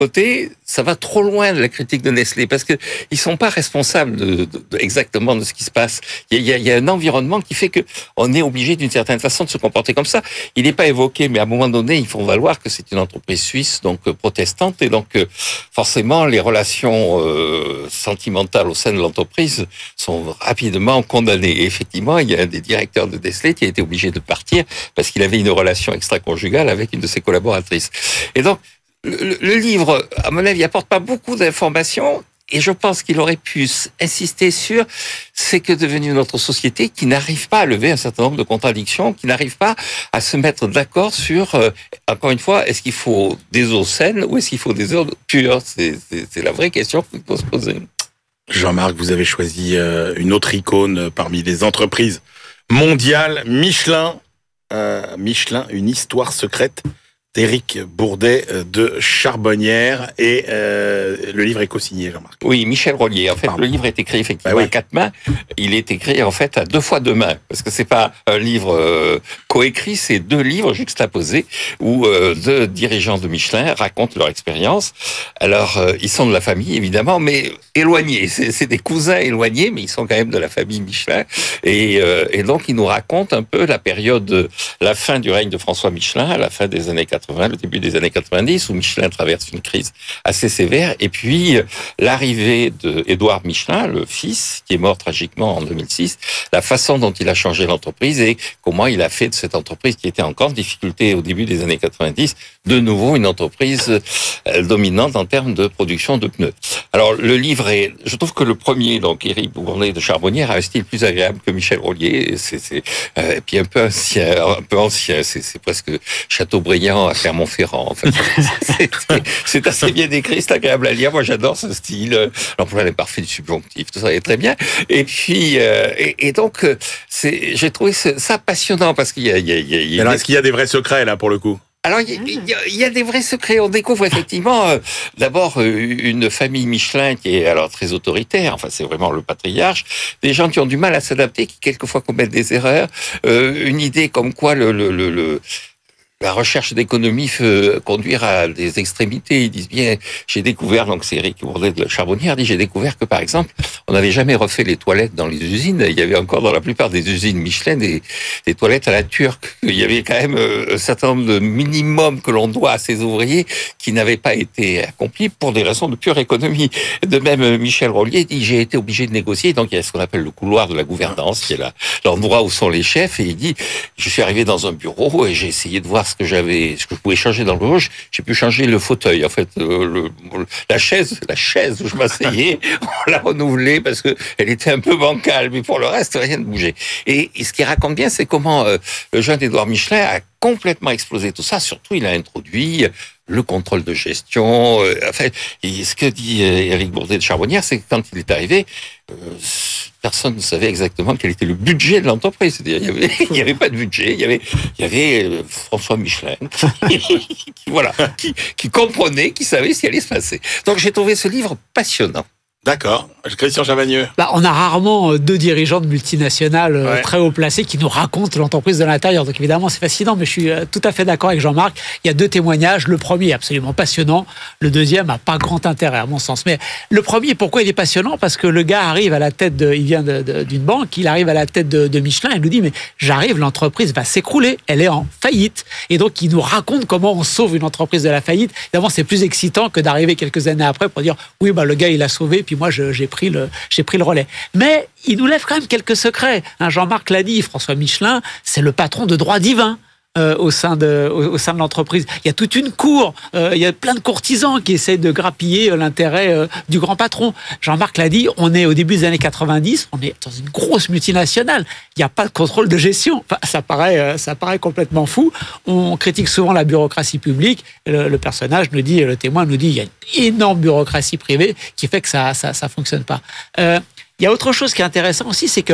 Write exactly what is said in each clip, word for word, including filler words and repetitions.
côté, ça va trop loin de la critique de Nestlé, parce que ils sont pas responsables de, de, de, exactement de ce qui se passe. Il y a, il y a un environnement qui fait que on est obligé d'une certaine façon de se comporter comme ça. Il n'est pas évoqué, mais à un moment donné, ils font valoir que c'est une entreprise suisse, donc euh, protestante, et donc euh, forcément les relations euh, sentimentales au sein de l'entreprise sont rapidement condamnées. Et effectivement, il y a un des directeurs de Nestlé qui a été obligé de partir parce qu'il avait une relation extra-conjugale avec une de ses collaboratrices. Et donc Le, le livre, à mon avis, apporte pas beaucoup d'informations, et je pense qu'il aurait pu insister sur ce que est devenue notre société, qui n'arrive pas à lever un certain nombre de contradictions, qui n'arrive pas à se mettre d'accord sur, euh, encore une fois, est-ce qu'il faut des eaux saines ou est-ce qu'il faut des eaux pures? C'est, c'est, c'est la vraie question qu'il faut se poser. Jean-Marc, vous avez choisi euh, une autre icône parmi les entreprises mondiales, Michelin. Euh, Michelin, une histoire secrète d'Éric Bourdet de Charbonnières, et euh, le livre est co-signé, Jean-Marc. Oui, Michel Rollier. En fait, Pardon. Le livre est écrit effectivement bah oui. à quatre mains. Il est écrit en fait à deux fois deux mains, parce que c'est pas un livre euh, coécrit, c'est deux livres juxtaposés où euh, deux dirigeants de Michelin racontent leur expérience. Alors, euh, ils sont de la famille évidemment, mais éloignés. C'est, c'est des cousins éloignés, mais ils sont quand même de la famille Michelin. Et, euh, et donc, ils nous racontent un peu la période, la fin du règne de François Michelin, à la fin des années quatre-vingts, le début des années quatre-vingt-dix, où Michelin traverse une crise assez sévère, et puis l'arrivée de Édouard Michelin, le fils, qui est mort tragiquement en deux mille six, la façon dont il a changé l'entreprise et comment il a fait de cette entreprise qui était en grande difficulté au début des années quatre-vingt-dix, de nouveau une entreprise dominante en termes de production de pneus. Alors le livre est, je trouve que le premier, donc Éric Bourdet de Charbonnières, a un style plus agréable que Michel Rollier, c'est, c'est euh, et puis un peu ancien, un peu ancien, c'est, c'est presque Chateaubriand à Clermont-Ferrand. En fait. c'est, c'est, c'est assez bien écrit, c'est agréable à lire. Moi, j'adore ce style. L'emploi imparfait du subjonctif, tout ça est très bien. Et puis, euh, et, et donc, c'est, j'ai trouvé ça passionnant parce qu'il y a, il y a, il y a, il y a alors, des... est-ce qu'il y a des vrais secrets là pour le coup? Alors, il y, y, y a des vrais secrets. On découvre effectivement, euh, d'abord, euh, une famille Michelin qui est alors très autoritaire. Enfin, c'est vraiment le patriarche. Des gens qui ont du mal à s'adapter, qui quelquefois commettent des erreurs. Euh, une idée comme quoi le, le, le, le la recherche d'économie peut conduire à des extrémités. Ils disent bien, j'ai découvert, donc c'est Éric Bourdet de Charbonnières, dit, j'ai découvert que, par exemple, on n'avait jamais refait les toilettes dans les usines. Il y avait encore dans la plupart des usines Michelin des, des toilettes à la turque. Il y avait quand même un certain nombre de minimums que l'on doit à ces ouvriers qui n'avaient pas été accomplis pour des raisons de pure économie. De même, Michel Rollier dit, j'ai été obligé de négocier. Donc, il y a ce qu'on appelle le couloir de la gouvernance, qui est là, l'endroit où sont les chefs. Et il dit, je suis arrivé dans un bureau et j'ai essayé de voir ce que j'avais, ce que je pouvais changer dans le bureau. J'ai pu changer le fauteuil, en fait, euh, le, la chaise, la chaise où je m'asseyais, on l'a renouvelée parce que elle était un peu bancale, mais pour le reste, rien ne bougeait. Et, et ce qu'il raconte bien, c'est comment euh, le jeune Édouard Michelin a complètement explosé tout ça. Surtout, il a introduit le contrôle de gestion. Euh, enfin, et ce que dit euh, Éric Bourdet de Charbonnières, c'est que quand il est arrivé, euh, personne ne savait exactement quel était le budget de l'entreprise. C'est-à-dire, il y avait, il y avait pas de budget. Il y avait, il y avait euh, François Michelin, qui, qui, voilà, qui, qui comprenait, qui savait ce qui allait se passer. Donc, j'ai trouvé ce livre passionnant. D'accord. Christian Chavagneux. Bah, on a rarement deux dirigeants de multinationales ouais. très haut placés qui nous racontent l'entreprise de l'intérieur. Donc évidemment, c'est fascinant, mais je suis tout à fait d'accord avec Jean-Marc. Il y a deux témoignages. Le premier est absolument passionnant. Le deuxième n'a pas grand intérêt, à mon sens. Mais le premier, pourquoi il est passionnant? Parce que le gars arrive à la tête de, il vient de, de, d'une banque, il arrive à la tête de, de Michelin, il nous dit, mais j'arrive, l'entreprise va s'écrouler. Elle est en faillite. Et donc, il nous raconte comment on sauve une entreprise de la faillite. Évidemment, c'est plus excitant que d'arriver quelques années après pour dire, oui, bah, le gars, il a sauvé, puis moi, je, j'ai pris le, j'ai pris le relais. Mais il nous lève quand même quelques secrets. Hein, Jean-Marc l'a dit, François Michelin, c'est le patron de droit divin. Euh, au sein de au, au sein de l'entreprise, il y a toute une cour, euh, il y a plein de courtisans qui essaient de grappiller euh, l'intérêt euh, du grand patron. Jean-Marc l'a dit, on est au début des années quatre-vingt-dix, on est dans une grosse multinationale, il n'y a pas de contrôle de gestion. Enfin, ça paraît euh, ça paraît complètement fou. On critique souvent la bureaucratie publique. Le, le personnage nous dit, le témoin nous dit, il y a une énorme bureaucratie privée qui fait que ça ça ça fonctionne pas. Euh, il y a autre chose qui est intéressant aussi, c'est que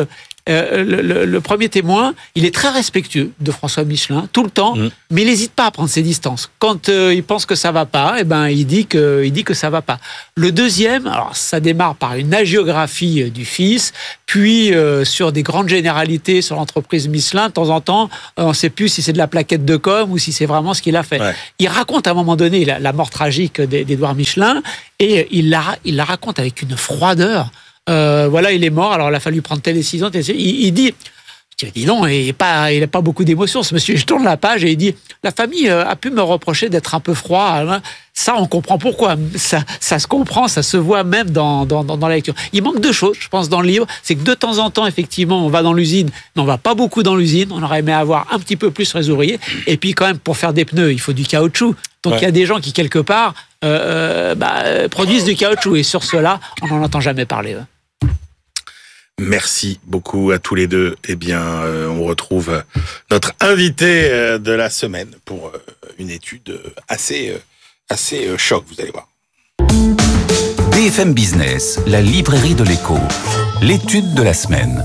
euh, le, le, le premier témoin, il est très respectueux de François Michelin, tout le temps, mmh. mais il n'hésite pas à prendre ses distances. Quand euh, il pense que ça va pas, eh ben, il dit que, il dit que ça va pas. Le deuxième, alors ça démarre par une hagiographie du fils, puis euh, sur des grandes généralités sur l'entreprise Michelin. De temps en temps, on ne sait plus si c'est de la plaquette de com ou si c'est vraiment ce qu'il a fait. Ouais. Il raconte à un moment donné la, la mort tragique d'Édouard Michelin et il la, il la raconte avec une froideur. Euh, voilà, il est mort, alors il a fallu prendre telle décision. Telle décision. Il, il dit... Dis non, il n'a pas, pas beaucoup d'émotions, ce monsieur. Je tourne la page et il dit « La famille a pu me reprocher d'être un peu froid. » Ça, on comprend pourquoi. Ça, ça se comprend, ça se voit même dans, dans, dans la lecture. Il manque deux choses, je pense, dans le livre. C'est que de temps en temps, effectivement, on va dans l'usine, mais on ne va pas beaucoup dans l'usine. On aurait aimé avoir un petit peu plus sur les ouvriers. Et puis, quand même, pour faire des pneus, il faut du caoutchouc. Donc, ouais. il y a des gens qui, quelque part, euh, bah, produisent du caoutchouc. Et sur cela, on n'en entend jamais parler. Ouais. Merci beaucoup à tous les deux. Eh bien, euh, on retrouve notre invité euh, de la semaine pour euh, une étude assez, euh, assez euh, choc, vous allez voir. B F M Business, la librairie de l'écho, l'étude de la semaine.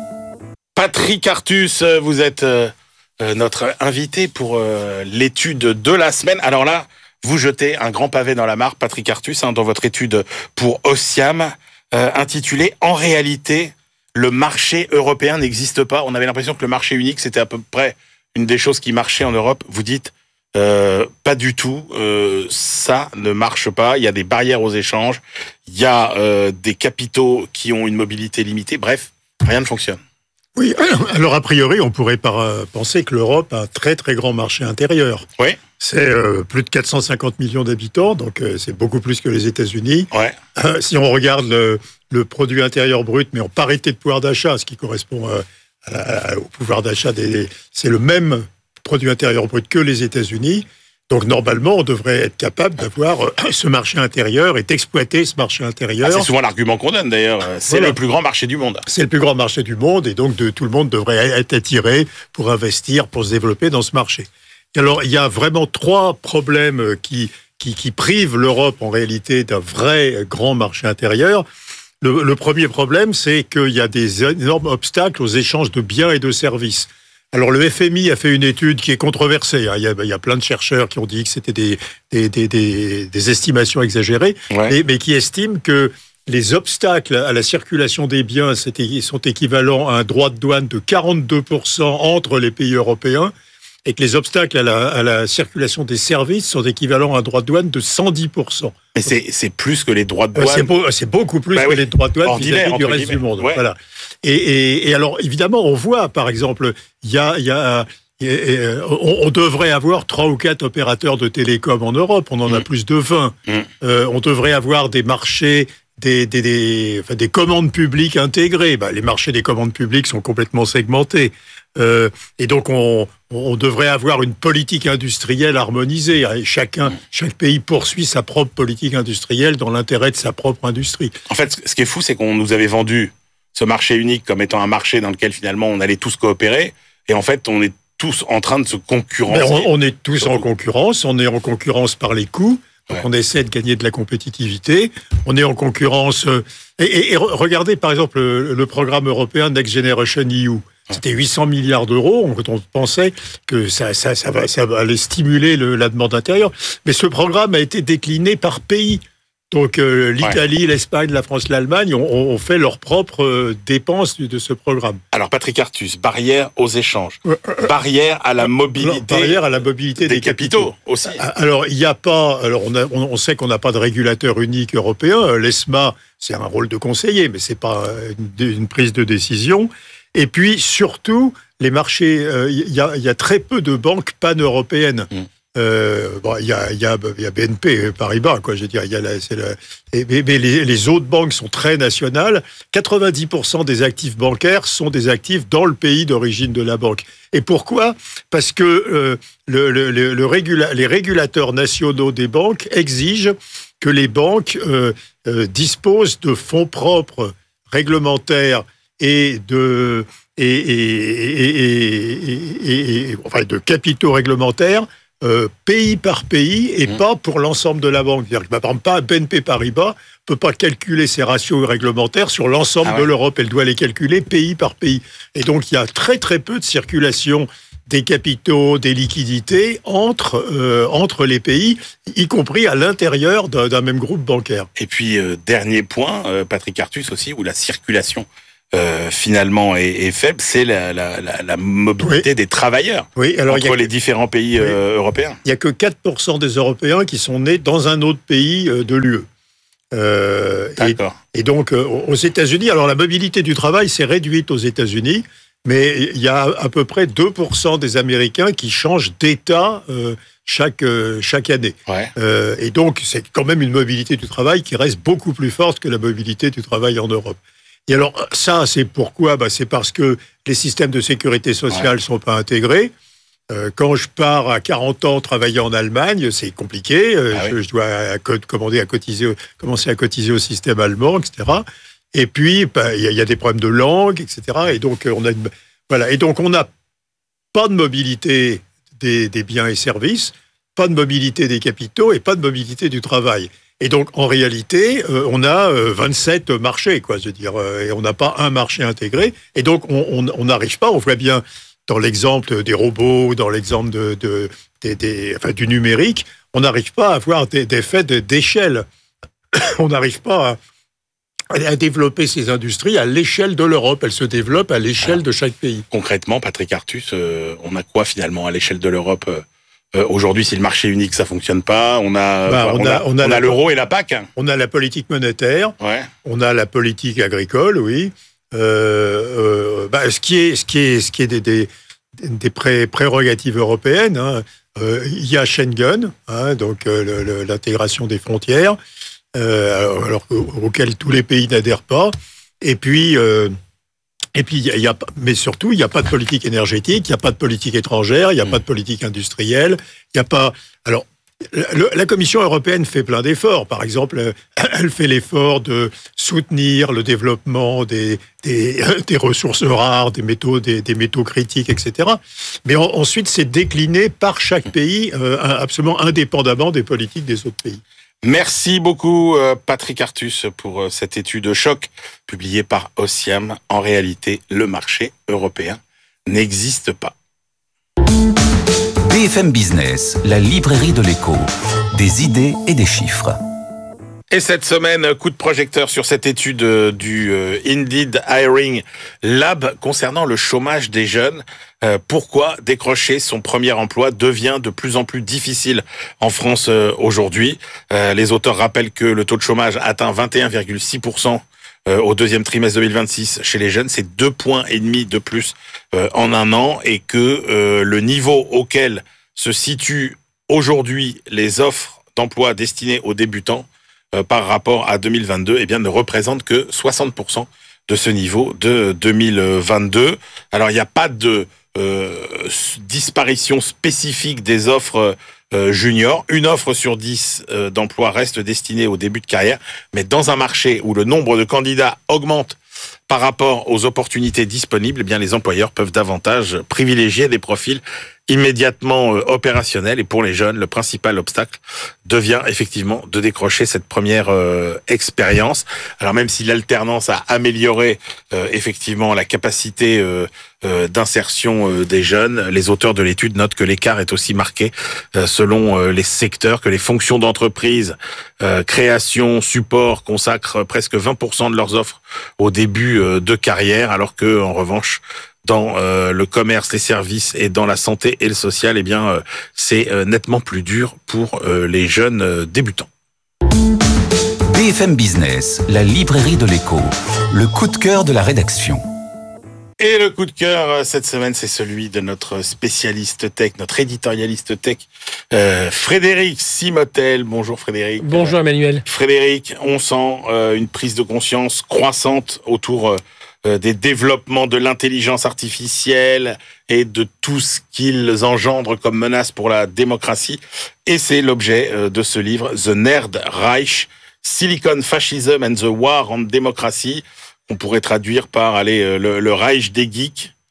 Patrick Artus, vous êtes euh, notre invité pour euh, l'étude de la semaine. Alors là, vous jetez un grand pavé dans la mare, Patrick Artus, hein, dans votre étude pour Ossiam, euh, intitulée « En réalité ». Le marché européen n'existe pas. On avait l'impression que le marché unique, c'était à peu près une des choses qui marchait en Europe. Vous dites, euh, pas du tout, euh, ça ne marche pas. Il y a des barrières aux échanges, il y a euh, des capitaux qui ont une mobilité limitée. Bref, rien ne fonctionne. Oui, alors a priori, on pourrait par, euh, penser que l'Europe a un très très grand marché intérieur. Oui. C'est euh, plus de quatre cent cinquante millions d'habitants, donc euh, c'est beaucoup plus que les États-Unis. Ouais. Euh, si on regarde le, le produit intérieur brut, mais en parité de pouvoir d'achat, ce qui correspond euh, à, à, au pouvoir d'achat, des, c'est le même produit intérieur brut que les États-Unis. Donc normalement, on devrait être capable d'avoir euh, ce marché intérieur et d'exploiter ce marché intérieur. Ah, c'est souvent l'argument qu'on donne d'ailleurs. C'est voilà. le plus grand marché du monde. C'est le plus grand marché du monde et donc de, tout le monde devrait être attiré pour investir, pour se développer dans ce marché. Alors, il y a vraiment trois problèmes qui, qui, qui privent l'Europe, en réalité, d'un vrai grand marché intérieur. Le, le premier problème, c'est qu'il y a des énormes obstacles aux échanges de biens et de services. Alors, le F M I a fait une étude qui est controversée. Il y a, il y a plein de chercheurs qui ont dit que c'était des, des, des, des, des estimations exagérées, ouais. mais, mais qui estiment que les obstacles à la circulation des biens sont équivalents à un droit de douane de quarante-deux pour cent entre les pays européens, et que les obstacles à la, à la circulation des services sont équivalents à un droit de douane de cent dix pour cent. Mais c'est, c'est plus que les droits de douane. C'est, beau, c'est beaucoup plus bah que oui. les droits de douane vis-à-vis du reste guillemets. du monde. Ouais. Voilà. Et, et, et alors, évidemment, on voit, par exemple, il y a... Y a Et, et, on, on devrait avoir trois ou quatre opérateurs de télécom en Europe. On en a mmh. plus de vingt. Mmh. Euh, on devrait avoir des marchés, des, des, des, enfin, des commandes publiques intégrées. Bah, les marchés des commandes publiques sont complètement segmentés. Euh, et donc, on, on devrait avoir une politique industrielle harmonisée. Et chacun, chaque pays poursuit sa propre politique industrielle dans l'intérêt de sa propre industrie. En fait, ce qui est fou, c'est qu'on nous avait vendu ce marché unique comme étant un marché dans lequel, finalement, on allait tous coopérer. Et en fait, on est tous en train de se concurrencer. On, on est tous Surtout. en concurrence. On est en concurrence par les coûts. Donc, ouais. on essaie de gagner de la compétitivité. On est en concurrence. Euh, et, et, et regardez, par exemple, le, le programme européen Next Generation E U. C'était huit cents milliards d'euros. On, on pensait que ça, ça, ça, va, ça allait stimuler le, la demande intérieure. Mais ce programme a été décliné par pays. Donc, euh, l'Italie, ouais. l'Espagne, la France, l'Allemagne ont, ont fait leurs propres euh, dépenses de ce programme. Alors, Patrick Artus, barrière aux échanges, euh, euh, barrière à la mobilité, alors, barrière à la mobilité des, des capitaux. capitaux aussi. Alors, il n'y a pas. Alors, on, a, on, on sait qu'on n'a pas de régulateur unique européen. L'ESMA, c'est un rôle de conseiller, mais c'est pas une, une prise de décision. Et puis, surtout, les marchés. Il euh, y, y a très peu de banques pan-européennes. Mmh. Euh, bon, il y a, il y a, il y a B N P Paribas, quoi. Je veux dire, il y a la, c'est la, et, mais, mais les, les autres banques sont très nationales. quatre-vingt-dix pour cent des actifs bancaires sont des actifs dans le pays d'origine de la banque. Et pourquoi ? Parce que euh, le, le, le, le régula, les régulateurs nationaux des banques exigent que les banques euh, euh, disposent de fonds propres réglementaires et de et, et, et, et, et, et enfin de capitaux réglementaires euh, pays par pays et mmh. pas pour l'ensemble de la banque. C'est-à-dire que, par exemple, pas B N P Paribas ne peut pas calculer ses ratios réglementaires sur l'ensemble ah ouais. de l'Europe. Elle doit les calculer pays par pays. Et donc, il y a très très peu de circulation des capitaux, des liquidités entre, euh, entre les pays, y compris à l'intérieur d'un, d'un même groupe bancaire. Et puis, euh, dernier point, euh, Patrick Artus aussi, où la circulation euh, finalement est, est faible, c'est la, la, la, la mobilité oui. des travailleurs oui, alors entre y a, les différents pays oui. euh, européens. Il n'y a que quatre pour cent des Européens qui sont nés dans un autre pays euh, de l'U E. Euh, D'accord. Et, et donc, euh, aux États-Unis, alors la mobilité du travail s'est réduite aux États-Unis, mais il y a à peu près deux pour cent des Américains qui changent d'État euh, chaque, euh, chaque année. Ouais. Euh, et donc, c'est quand même une mobilité du travail qui reste beaucoup plus forte que la mobilité du travail en Europe. Et alors, ça, c'est pourquoi bah, c'est parce que les systèmes de sécurité sociale ne ouais. sont pas intégrés. Euh, quand je pars à quarante ans travailler en Allemagne, c'est compliqué. Euh, ah je, oui. je dois à, commander à cotiser, commencer à cotiser au système allemand, et cetera. Et puis, il bah, y, y a des problèmes de langue, et cetera. Et donc, on a une, voilà. Et donc, on n'a pas de mobilité des, des biens et services, pas de mobilité des capitaux et pas de mobilité du travail. Et donc, en réalité, euh, on a euh, vingt-sept marchés, quoi, je veux dire, euh, et on n'a pas un marché intégré. Et donc, on n'arrive pas, on voit bien dans l'exemple des robots, dans l'exemple de, de, des, des, enfin, du numérique, on n'arrive pas à avoir des, des effets d'échelle. On n'arrive pas à à développer ces industries à l'échelle de l'Europe. Elles se développent à l'échelle Alors, de chaque pays. Concrètement, Patrick Artus, euh, on a quoi finalement à l'échelle de l'Europe euh, aujourd'hui, si le marché unique, ça fonctionne pas, on a, bah, on, on a, a, on a, on a l'euro et la P A C. On a la politique monétaire, ouais. on a la politique agricole, oui. Euh, euh, bah, ce qui est, ce qui est, ce qui est des, des, des pré- prérogatives européennes, hein. euh, il y a Schengen, hein, donc euh, le, le, l'intégration des frontières. Euh, alors auquel tous les pays n'adhèrent pas. Et puis, euh, et puis, il y a, mais surtout, il n'y a pas de politique énergétique, il n'y a pas de politique étrangère, il n'y a mmh. pas de politique industrielle, il n'y a pas. Alors, le, la Commission européenne fait plein d'efforts. Par exemple, elle fait l'effort de soutenir le développement des, des, des ressources rares, des métaux, des, des métaux critiques, et cetera. Mais en, ensuite, c'est décliné par chaque pays, euh, absolument indépendamment des politiques des autres pays. Merci beaucoup Patrick Artus pour cette étude choc publiée par Ossiam. En réalité, le marché européen n'existe pas. B F M Business, la librairie de l'écho, des idées et des chiffres. Et cette semaine, coup de projecteur sur cette étude du Indeed Hiring Lab concernant le chômage des jeunes. Euh, pourquoi décrocher son premier emploi devient de plus en plus difficile en France euh, aujourd'hui. Euh, les auteurs rappellent que le taux de chômage atteint vingt et un virgule six pour cent euh, au deuxième trimestre deux mille vingt-six chez les jeunes. C'est deux points et demi de plus euh, en un an et que euh, le niveau auquel se situent aujourd'hui les offres d'emploi destinées aux débutants euh, par rapport à deux mille vingt-deux, eh bien, ne représente que soixante pour cent de ce niveau de deux mille vingt-deux. Alors, il n'y a pas de Euh, disparition spécifique des offres euh, juniors. Une offre sur dix euh, d'emplois reste destinée au début de carrière, mais dans un marché où le nombre de candidats augmente par rapport aux opportunités disponibles, eh bien les employeurs peuvent davantage privilégier des profils immédiatement euh, opérationnels. Et pour les jeunes, le principal obstacle devient effectivement de décrocher cette première euh, expérience. Alors même si l'alternance a amélioré euh, effectivement la capacité euh, euh, d'insertion euh, des jeunes, les auteurs de l'étude notent que l'écart est aussi marqué euh, selon euh, les secteurs, que les fonctions d'entreprise, euh, création, support consacrent presque vingt pour cent de leurs offres au début euh, de carrière, alors que en revanche dans euh, le commerce, les services et dans la santé et le social, eh bien, euh, c'est euh, nettement plus dur pour euh, les jeunes euh, débutants. B F M Business, la librairie de l'écho, le coup de cœur de la rédaction. Et le coup de cœur cette semaine, c'est celui de notre spécialiste tech, notre éditorialiste tech, euh, Frédéric Simotel. Bonjour Frédéric. Bonjour Emmanuel. Frédéric, on sent euh, une prise de conscience croissante autour euh, des développements de l'intelligence artificielle et de tout ce qu'ils engendrent comme menace pour la démocratie. Et c'est l'objet de ce livre, The Nerd Reich, Silicon Fascism and the War on Democracy. On pourrait traduire par allez, le, le Reich des geeks,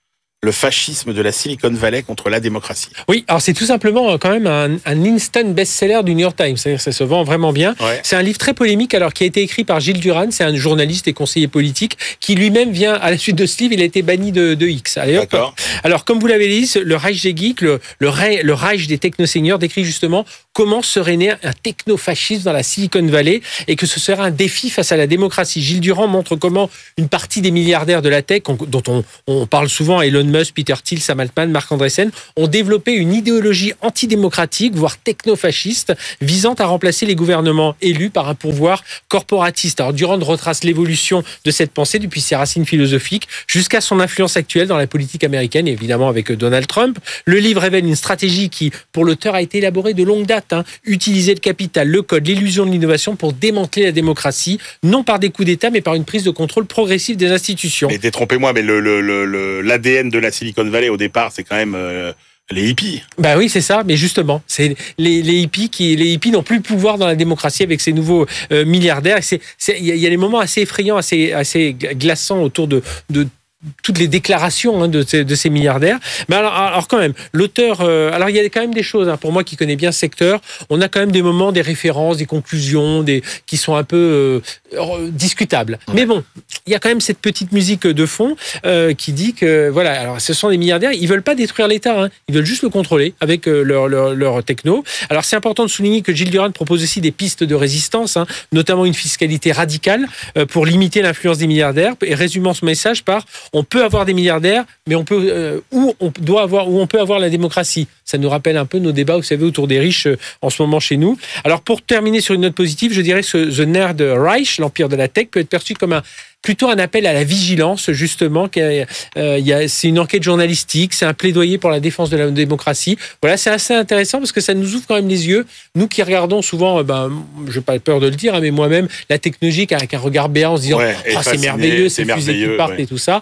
le fascisme de la Silicon Valley contre la démocratie. Oui, alors c'est tout simplement quand même un, un instant best-seller du New York Times, c'est-à-dire que ça se vend vraiment bien. Ouais. C'est un livre très polémique, alors qui a été écrit par Gilles Duran, c'est un journaliste et conseiller politique, qui lui-même vient, à la suite de ce livre, il a été banni de, de X. Allez, hop. D'accord. Alors, comme vous l'avez dit, le Reich des geeks, le, le, le Reich des technoseigneurs décrit justement comment serait né un technofascisme dans la Silicon Valley et que ce serait un défi face à la démocratie. Gilles Durand montre comment une partie des milliardaires de la tech, dont on, on parle souvent, Elon Musk, Peter Thiel, Sam Altman, Marc Andreessen, ont développé une idéologie antidémocratique, voire technofasciste, visant à remplacer les gouvernements élus par un pouvoir corporatiste. Alors, Durand retrace l'évolution de cette pensée depuis ses racines philosophiques jusqu'à son influence actuelle dans la politique américaine, et évidemment avec Donald Trump. Le livre révèle une stratégie qui, pour l'auteur, a été élaborée de longue date. Hein. Utiliser le capital, le code, l'illusion de l'innovation pour démanteler la démocratie, non par des coups d'État, mais par une prise de contrôle progressive des institutions. Mais détrompez-moi, mais le, le, le, l'A D N de la Silicon Valley, au départ, c'est quand même euh, les hippies. Bah oui, c'est ça. Mais justement, c'est les, les hippies qui, les hippies n'ont plus le pouvoir dans la démocratie avec ces nouveaux euh, milliardaires. C'est, c'est, il y a des moments assez effrayants, assez, assez glaçants autour de, de toutes les déclarations hein, de, ces, de ces milliardaires. Mais alors, alors quand même, l'auteur... Euh, alors, il y a quand même des choses, hein, pour moi qui connais bien ce secteur, on a quand même des moments, des références, des conclusions, des, qui sont un peu euh, discutables. Ouais. Mais bon, il y a quand même cette petite musique de fond euh, qui dit que, voilà, alors ce sont des milliardaires, ils veulent pas détruire l'État, hein, ils veulent juste le contrôler avec euh, leur, leur, leur techno. Alors, c'est important de souligner que Gilles Durand propose aussi des pistes de résistance, hein, notamment une fiscalité radicale euh, pour limiter l'influence des milliardaires, et résumant ce message par... On peut avoir des milliardaires, mais on peut euh, où on doit avoir où on peut avoir la démocratie. Ça nous rappelle un peu nos débats, vous savez, autour des riches euh, en ce moment chez nous. Alors pour terminer sur une note positive, je dirais que The Nerd Reich, l'empire de la tech, peut être perçu comme un plutôt un appel à la vigilance, justement. Euh, y a, c'est une enquête journalistique, c'est un plaidoyer pour la défense de la démocratie. Voilà, c'est assez intéressant parce que ça nous ouvre quand même les yeux. Nous qui regardons souvent, ben, je n'ai pas peur de le dire, hein, mais moi-même, la technologie avec un regard béant en se disant ouais, oh, c'est merveilleux, ces fusées qui partent ouais. et tout ça.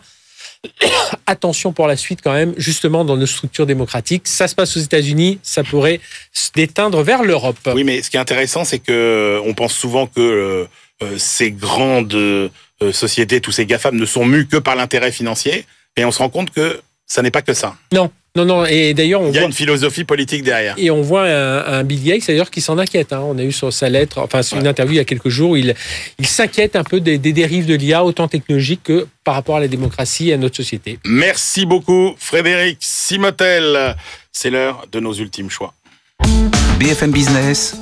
Attention pour la suite quand même, justement dans nos structures démocratiques. Ça se passe aux États-Unis, ça pourrait se déteindre vers l'Europe. Oui, mais ce qui est intéressant, c'est que on pense souvent que euh, ces grandes euh, sociétés, tous ces GAFAM ne sont mus que par l'intérêt financier, et on se rend compte que ça n'est pas que ça. Non. Non, non, et d'ailleurs, on il y a voit, une philosophie politique derrière. Et on voit un, un Bill Gates, d'ailleurs, qui s'en inquiète. Hein. On a eu sur sa lettre, enfin, sur une ouais. interview il y a quelques jours, où il, il s'inquiète un peu des, des dérives de l'I A, autant technologiques que par rapport à la démocratie et à notre société. Merci beaucoup, Frédéric Simotel. C'est l'heure de nos ultimes choix. B F M Business,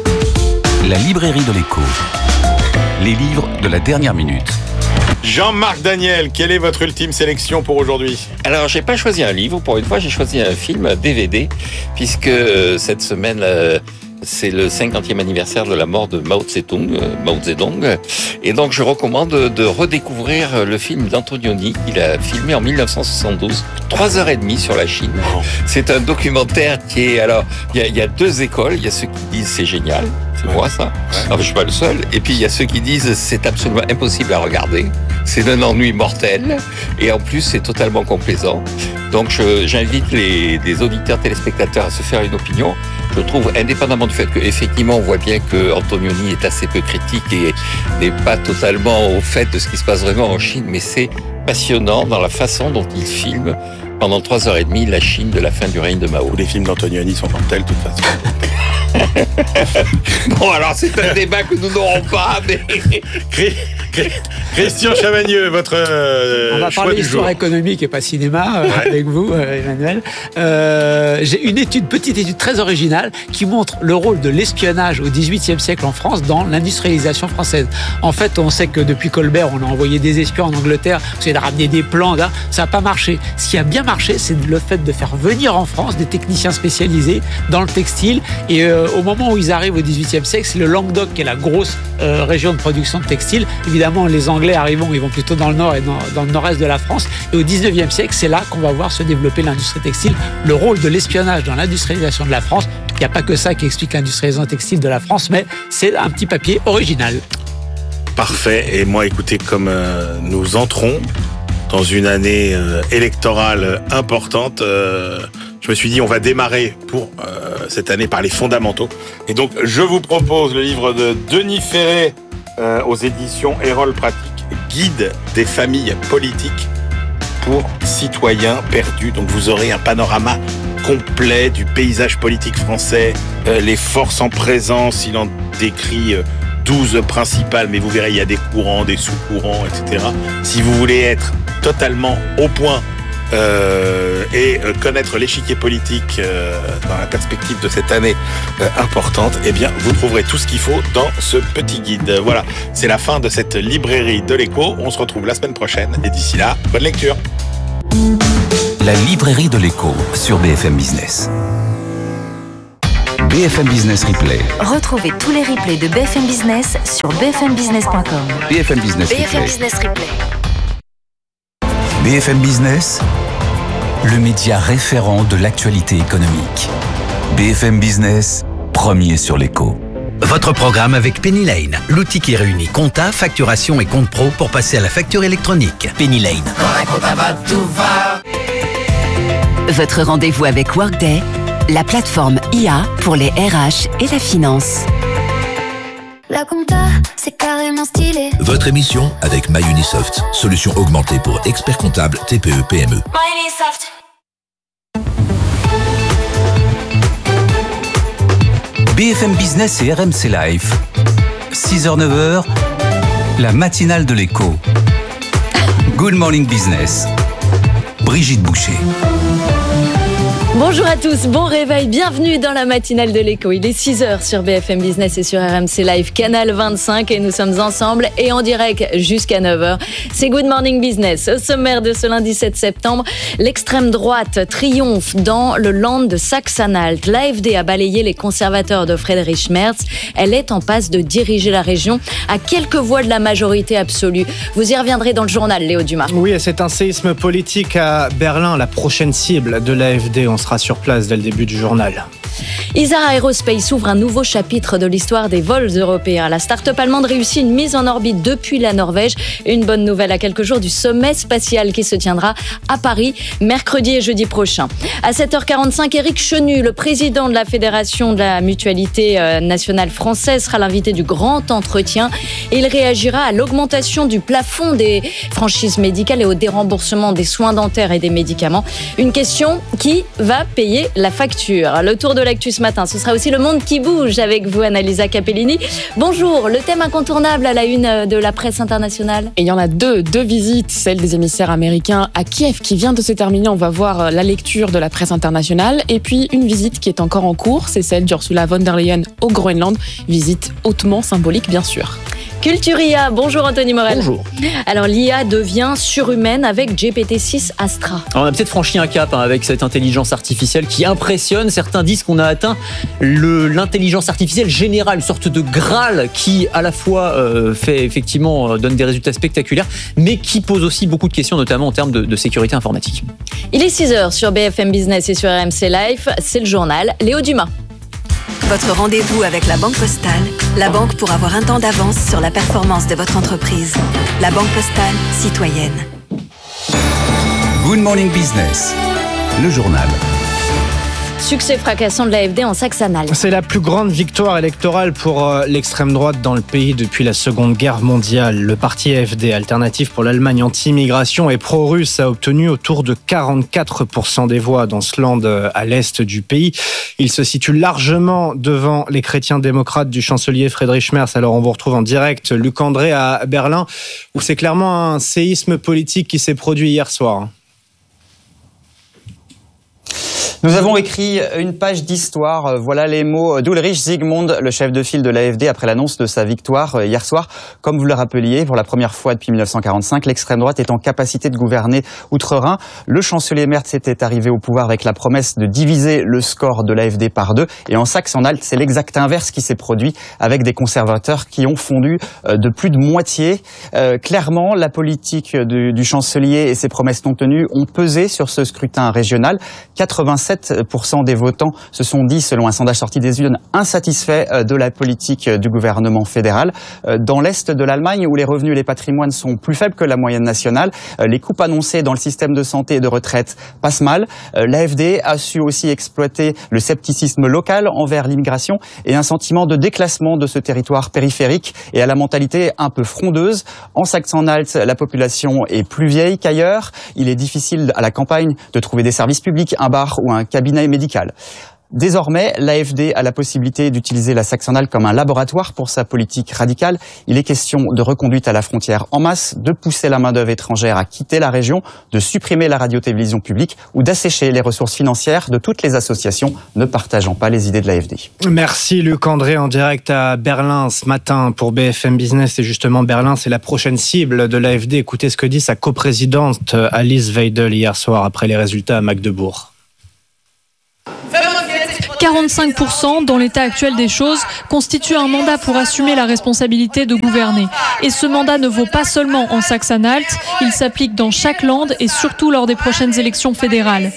la librairie de l'écho. Les livres de la dernière minute. Jean-Marc Daniel, quelle est votre ultime sélection pour aujourd'hui ? Alors, j'ai pas choisi un livre, pour une fois, j'ai choisi un film D V D, puisque euh, cette semaine, euh, c'est le cinquantième anniversaire de la mort de Mao Tse-tung, euh, Mao Zedong, et donc je recommande de redécouvrir le film d'Antonioni, qu'il a filmé en mille neuf cent soixante-douze, trois heures et demie sur la Chine. C'est un documentaire qui est, alors, il y, y a deux écoles, il y a ceux qui disent c'est génial, c'est ouais. moi ça, ouais. non, je suis pas le seul, et puis il y a ceux qui disent c'est absolument impossible à regarder. C'est d'un ennui mortel et en plus c'est totalement complaisant. Donc je, j'invite les, les auditeurs téléspectateurs à se faire une opinion. Je trouve, indépendamment du fait qu'effectivement on voit bien que Antonioni est assez peu critique et n'est pas totalement au fait de ce qui se passe vraiment en Chine, mais c'est passionnant dans la façon dont il filme pendant trois heures et demie la Chine de la fin du règne de Mao. Les films d'Antonioni sont mortels de toute façon. Bon, alors c'est un débat que nous n'aurons pas, mais... Christian Chavagneux, votre euh, On va choix parler du histoire jour. économique et pas cinéma euh, ouais. avec vous, euh, Emmanuel. Euh, j'ai une étude, petite étude très originale qui montre le rôle de l'espionnage au dix-huitième siècle en France dans l'industrialisation française. En fait, on sait que depuis Colbert, on a envoyé des espions en Angleterre, on essayé de ramener des plans, là, ça n'a pas marché. Ce qui a bien marché, c'est le fait de faire venir en France des techniciens spécialisés dans le textile. Et euh, au moment où ils arrivent au dix-huitième siècle, c'est le Languedoc qui est la grosse euh, région de production de textile. Évidemment, les Anglais arrivent, ils vont plutôt dans le nord et dans, dans le nord-est de la France. Et au dix-neuvième siècle, c'est là qu'on va voir se développer l'industrie textile. Le rôle de l'espionnage dans l'industrialisation de la France, il n'y a pas que ça qui explique l'industrialisation textile de la France, mais c'est un petit papier original. Parfait. Et moi, écoutez, comme euh, nous entrons dans une année euh, électorale importante, euh, je me suis dit on va démarrer pour euh, cette année par les fondamentaux. Et donc, je vous propose le livre de Denis Ferré euh, aux éditions Erol Pratique, Guide des familles politiques pour citoyens perdus. Donc vous aurez un panorama complet du paysage politique français, euh, les forces en présence, il en décrit euh, douze principales, mais vous verrez, il y a des courants, des sous-courants, et cetera. Si vous voulez être totalement au point euh, et euh, connaître l'échiquier politique euh, dans la perspective de cette année euh, importante, eh bien, vous trouverez tout ce qu'il faut dans ce petit guide. Voilà, c'est la fin de cette librairie de l'écho. On se retrouve la semaine prochaine et d'ici là, bonne lecture. La librairie de l'écho sur B F M Business. B F M Business Replay. Retrouvez tous les replays de B F M Business sur b f m business point com. B F M Business B F M Replay. Business Replay. B F M Business, le média référent de l'actualité économique. B F M Business, premier sur l'écho. Votre programme avec Penny Lane, l'outil qui réunit compta, facturation et compte pro pour passer à la facture électronique. Penny Lane. Votre rendez-vous avec Workday, la plateforme I A pour les R H et la finance. La compta, c'est carrément stylé. Votre émission avec MyUnisoft, solution augmentée pour experts comptables T P E P M E. MyUnisoft. B F M Business et R M C Life. six heures neuf heures, la matinale de l'écho. Good Morning Business. Brigitte Boucher. Bonjour à tous, bon réveil, bienvenue dans la matinale de l'écho. Il est six heures sur B F M Business et sur R M C Live, canal vingt-cinq, et nous sommes ensemble et en direct jusqu'à neuf heures. C'est Good Morning Business. Au sommaire de ce lundi sept septembre, l'extrême droite triomphe dans le land de Saxe-Anhalt. L'A F D a balayé les conservateurs de Friedrich Merz. Elle est en passe de diriger la région à quelques voix de la majorité absolue. Vous y reviendrez dans le journal, Léo Dumas. Oui, c'est un séisme politique à Berlin, la prochaine cible de l'A F D. On sera sur place dès le début du journal. Isar Aerospace ouvre un nouveau chapitre de l'histoire des vols européens. La start-up allemande réussit une mise en orbite depuis la Norvège. Une bonne nouvelle à quelques jours du sommet spatial qui se tiendra à Paris mercredi et jeudi prochain. À sept heures quarante-cinq, Éric Chenu, le président de la Fédération de la Mutualité nationale française, sera l'invité du grand entretien. Il réagira à l'augmentation du plafond des franchises médicales et au déremboursement des soins dentaires et des médicaments. Une question qui va payer la facture. Le tour de l'actu ce matin, ce sera aussi le monde qui bouge avec vous, Annalisa Capellini. Bonjour, le thème incontournable à la une de la presse internationale. Et il y en a deux, deux visites, celle des émissaires américains à Kiev qui vient de se terminer. On va voir la lecture de la presse internationale. Et puis une visite qui est encore en cours, c'est celle d'Ursula von der Leyen au Groenland. Visite hautement symbolique, bien sûr. Culture I A, bonjour Anthony Morel. Bonjour. Alors l'I A devient surhumaine avec G P T six Astra. Alors, on a peut-être franchi un cap hein, avec cette intelligence artificielle qui impressionne. Certains disent qu'on a atteint le, l'intelligence artificielle générale, une sorte de Graal qui à la fois euh, fait effectivement euh, donne des résultats spectaculaires, mais qui pose aussi beaucoup de questions, notamment en termes de, de sécurité informatique. Il est six heures sur B F M Business et sur R M C Life. C'est le journal Léo Dumas. Votre rendez-vous avec la Banque Postale, la banque pour avoir un temps d'avance sur la performance de votre entreprise. La Banque Postale citoyenne. Good Morning Business, le journal. Succès fracassant de l'A F D en Saxe-Anhalt. C'est la plus grande victoire électorale pour l'extrême droite dans le pays depuis la Seconde Guerre mondiale. Le parti A F D, Alternative pour l'Allemagne anti-immigration et pro-russe, a obtenu autour de quarante-quatre pour cent des voix dans ce land à l'est du pays. Il se situe largement devant les chrétiens démocrates du chancelier Friedrich Merz. Alors on vous retrouve en direct, Luc André, à Berlin, où c'est clairement un séisme politique qui s'est produit hier soir. Nous avons écrit une page d'histoire. Voilà les mots d'Ulrich Zygmunt, le chef de file de l'A F D, après l'annonce de sa victoire hier soir. Comme vous le rappeliez, pour la première fois depuis dix-neuf cent quarante-cinq, l'extrême droite est en capacité de gouverner outre-Rhin. Le chancelier Merz était arrivé au pouvoir avec la promesse de diviser le score de l'A F D par deux. Et en Saxe-Anhalt, c'est l'exact inverse qui s'est produit avec des conservateurs qui ont fondu de plus de moitié. Euh, clairement, la politique du, du chancelier et ses promesses non tenues ont pesé sur ce scrutin régional. quatre-vingt-sept soixante-dix-sept pour cent des votants se sont dit, selon un sondage sorti des urnes, insatisfaits de la politique du gouvernement fédéral. Dans l'Est de l'Allemagne, où les revenus et les patrimoines sont plus faibles que la moyenne nationale, les coupes annoncées dans le système de santé et de retraite passent mal. L'A F D a su aussi exploiter le scepticisme local envers l'immigration et un sentiment de déclassement de ce territoire périphérique et à la mentalité un peu frondeuse. En Saxe-Anhalt, la population est plus vieille qu'ailleurs. Il est difficile à la campagne de trouver des services publics, un bar ou un cabinet médical. Désormais, l'A F D a la possibilité d'utiliser la Saxe-Anhalt comme un laboratoire pour sa politique radicale. Il est question de reconduite à la frontière en masse, de pousser la main-d'œuvre étrangère à quitter la région, de supprimer la radio-télévision publique ou d'assécher les ressources financières de toutes les associations ne partageant pas les idées de l'A F D. Merci Luc André en direct à Berlin ce matin pour B F M Business. Et justement, Berlin, c'est la prochaine cible de l'A F D. Écoutez ce que dit sa coprésidente Alice Weidel hier soir après les résultats à Magdebourg. quarante-cinq pour cent dans l'état actuel des choses constitue un mandat pour assumer la responsabilité de gouverner. Et ce mandat ne vaut pas seulement en Saxe-Anhalt, il s'applique dans chaque land et surtout lors des prochaines élections fédérales.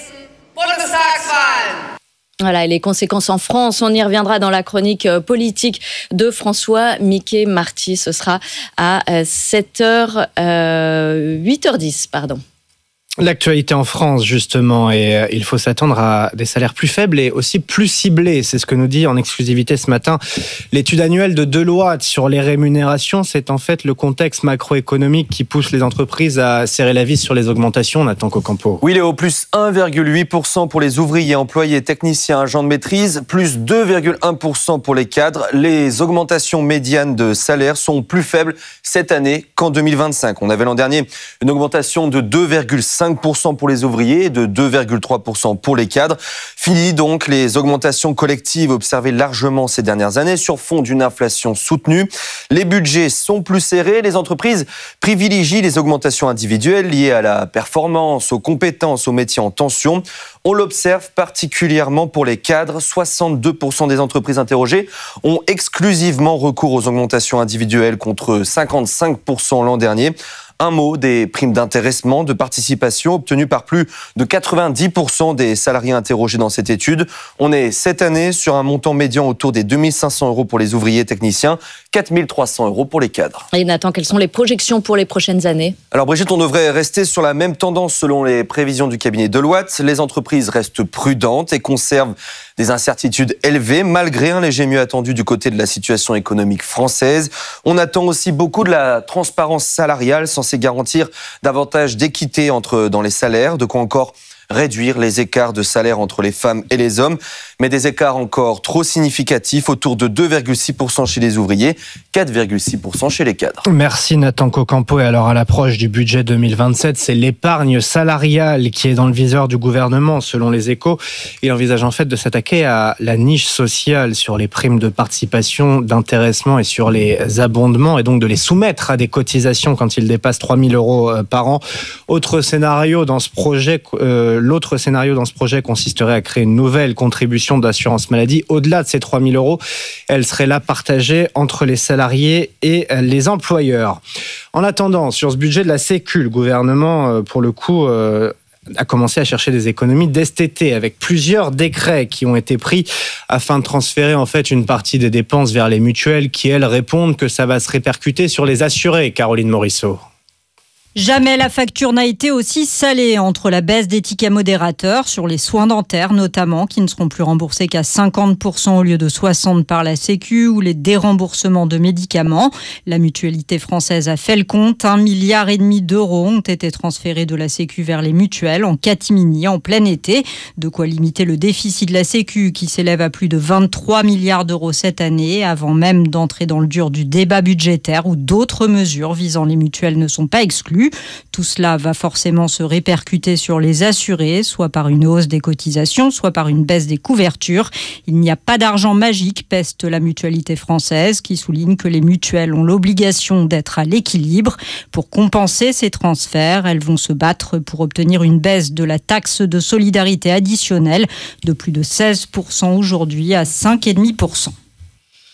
Voilà, et les conséquences en France, on y reviendra dans la chronique politique de François Miquet Marty. Ce sera à sept heures, euh, huit heures dix, pardon. L'actualité en France, justement, et il faut s'attendre à des salaires plus faibles et aussi plus ciblés. C'est ce que nous dit en exclusivité ce matin l'étude annuelle de Deloitte sur les rémunérations. C'est en fait le contexte macroéconomique qui pousse les entreprises à serrer la vis sur les augmentations. Nathan Cocampo. Oui, Léo, plus un virgule huit pour cent pour les ouvriers, employés, techniciens, agents de maîtrise, plus deux virgule un pour cent pour les cadres. Les augmentations médianes de salaire sont plus faibles cette année qu'en deux mille vingt-cinq. On avait l'an dernier une augmentation de deux virgule cinq pour cent pour les ouvriers et de deux virgule trois pour cent pour les cadres. Fini donc les augmentations collectives observées largement ces dernières années sur fond d'une inflation soutenue. Les budgets sont plus serrés. Les entreprises privilégient les augmentations individuelles liées à la performance, aux compétences, aux métiers en tension. On l'observe particulièrement pour les cadres. soixante-deux pour cent des entreprises interrogées ont exclusivement recours aux augmentations individuelles contre cinquante-cinq pour cent l'an dernier. Un mot des primes d'intéressement, de participation obtenues par plus de quatre-vingt-dix pour cent des salariés interrogés dans cette étude. On est cette année sur un montant médian autour des deux mille cinq cents euros pour les ouvriers techniciens, quatre mille trois cents euros pour les cadres. Et Nathan, quelles sont les projections pour les prochaines années ? Alors Brigitte, on devrait rester sur la même tendance selon les prévisions du cabinet Deloitte. Les entreprises restent prudentes et conservent des incertitudes élevées, malgré un léger mieux attendu du côté de la situation économique française. On attend aussi beaucoup de la transparence salariale, censée garantir davantage d'équité entre, dans les salaires, de quoi encore réduire les écarts de salaire entre les femmes et les hommes, mais des écarts encore trop significatifs, autour de deux virgule six pour cent chez les ouvriers, quatre virgule six pour cent chez les cadres. Merci Nathan Cocampo. Et alors à l'approche du budget deux mille vingt-sept, c'est l'épargne salariale qui est dans le viseur du gouvernement, selon les Échos. Il envisage en fait de s'attaquer à la niche sociale sur les primes de participation, d'intéressement et sur les abondements, et donc de les soumettre à des cotisations quand ils dépassent trois mille euros par an. Autre scénario dans ce projet, euh, L'autre scénario dans ce projet consisterait à créer une nouvelle contribution d'assurance maladie. Au-delà de ces trois mille euros, elle serait là partagée entre les salariés et les employeurs. En attendant, sur ce budget de la Sécu, le gouvernement, pour le coup, a commencé à chercher des économies dès cet été, avec plusieurs décrets qui ont été pris afin de transférer en fait une partie des dépenses vers les mutuelles qui, elles, répondent que ça va se répercuter sur les assurés. Caroline Morisseau. Jamais la facture n'a été aussi salée entre la baisse des tickets modérateurs sur les soins dentaires notamment, qui ne seront plus remboursés qu'à cinquante pour cent au lieu de soixante pour cent par la Sécu, ou les déremboursements de médicaments. La mutualité française a fait le compte. Un milliard et demi d'euros ont été transférés de la Sécu vers les mutuelles en catimini en plein été. De quoi limiter le déficit de la Sécu qui s'élève à plus de vingt-trois milliards d'euros cette année, avant même d'entrer dans le dur du débat budgétaire où d'autres mesures visant les mutuelles ne sont pas exclues. Tout cela va forcément se répercuter sur les assurés, soit par une hausse des cotisations, soit par une baisse des couvertures. Il n'y a pas d'argent magique, peste la mutualité française, qui souligne que les mutuelles ont l'obligation d'être à l'équilibre. Pour compenser ces transferts, elles vont se battre pour obtenir une baisse de la taxe de solidarité additionnelle de plus de seize pour cent aujourd'hui à cinq virgule cinq pour cent.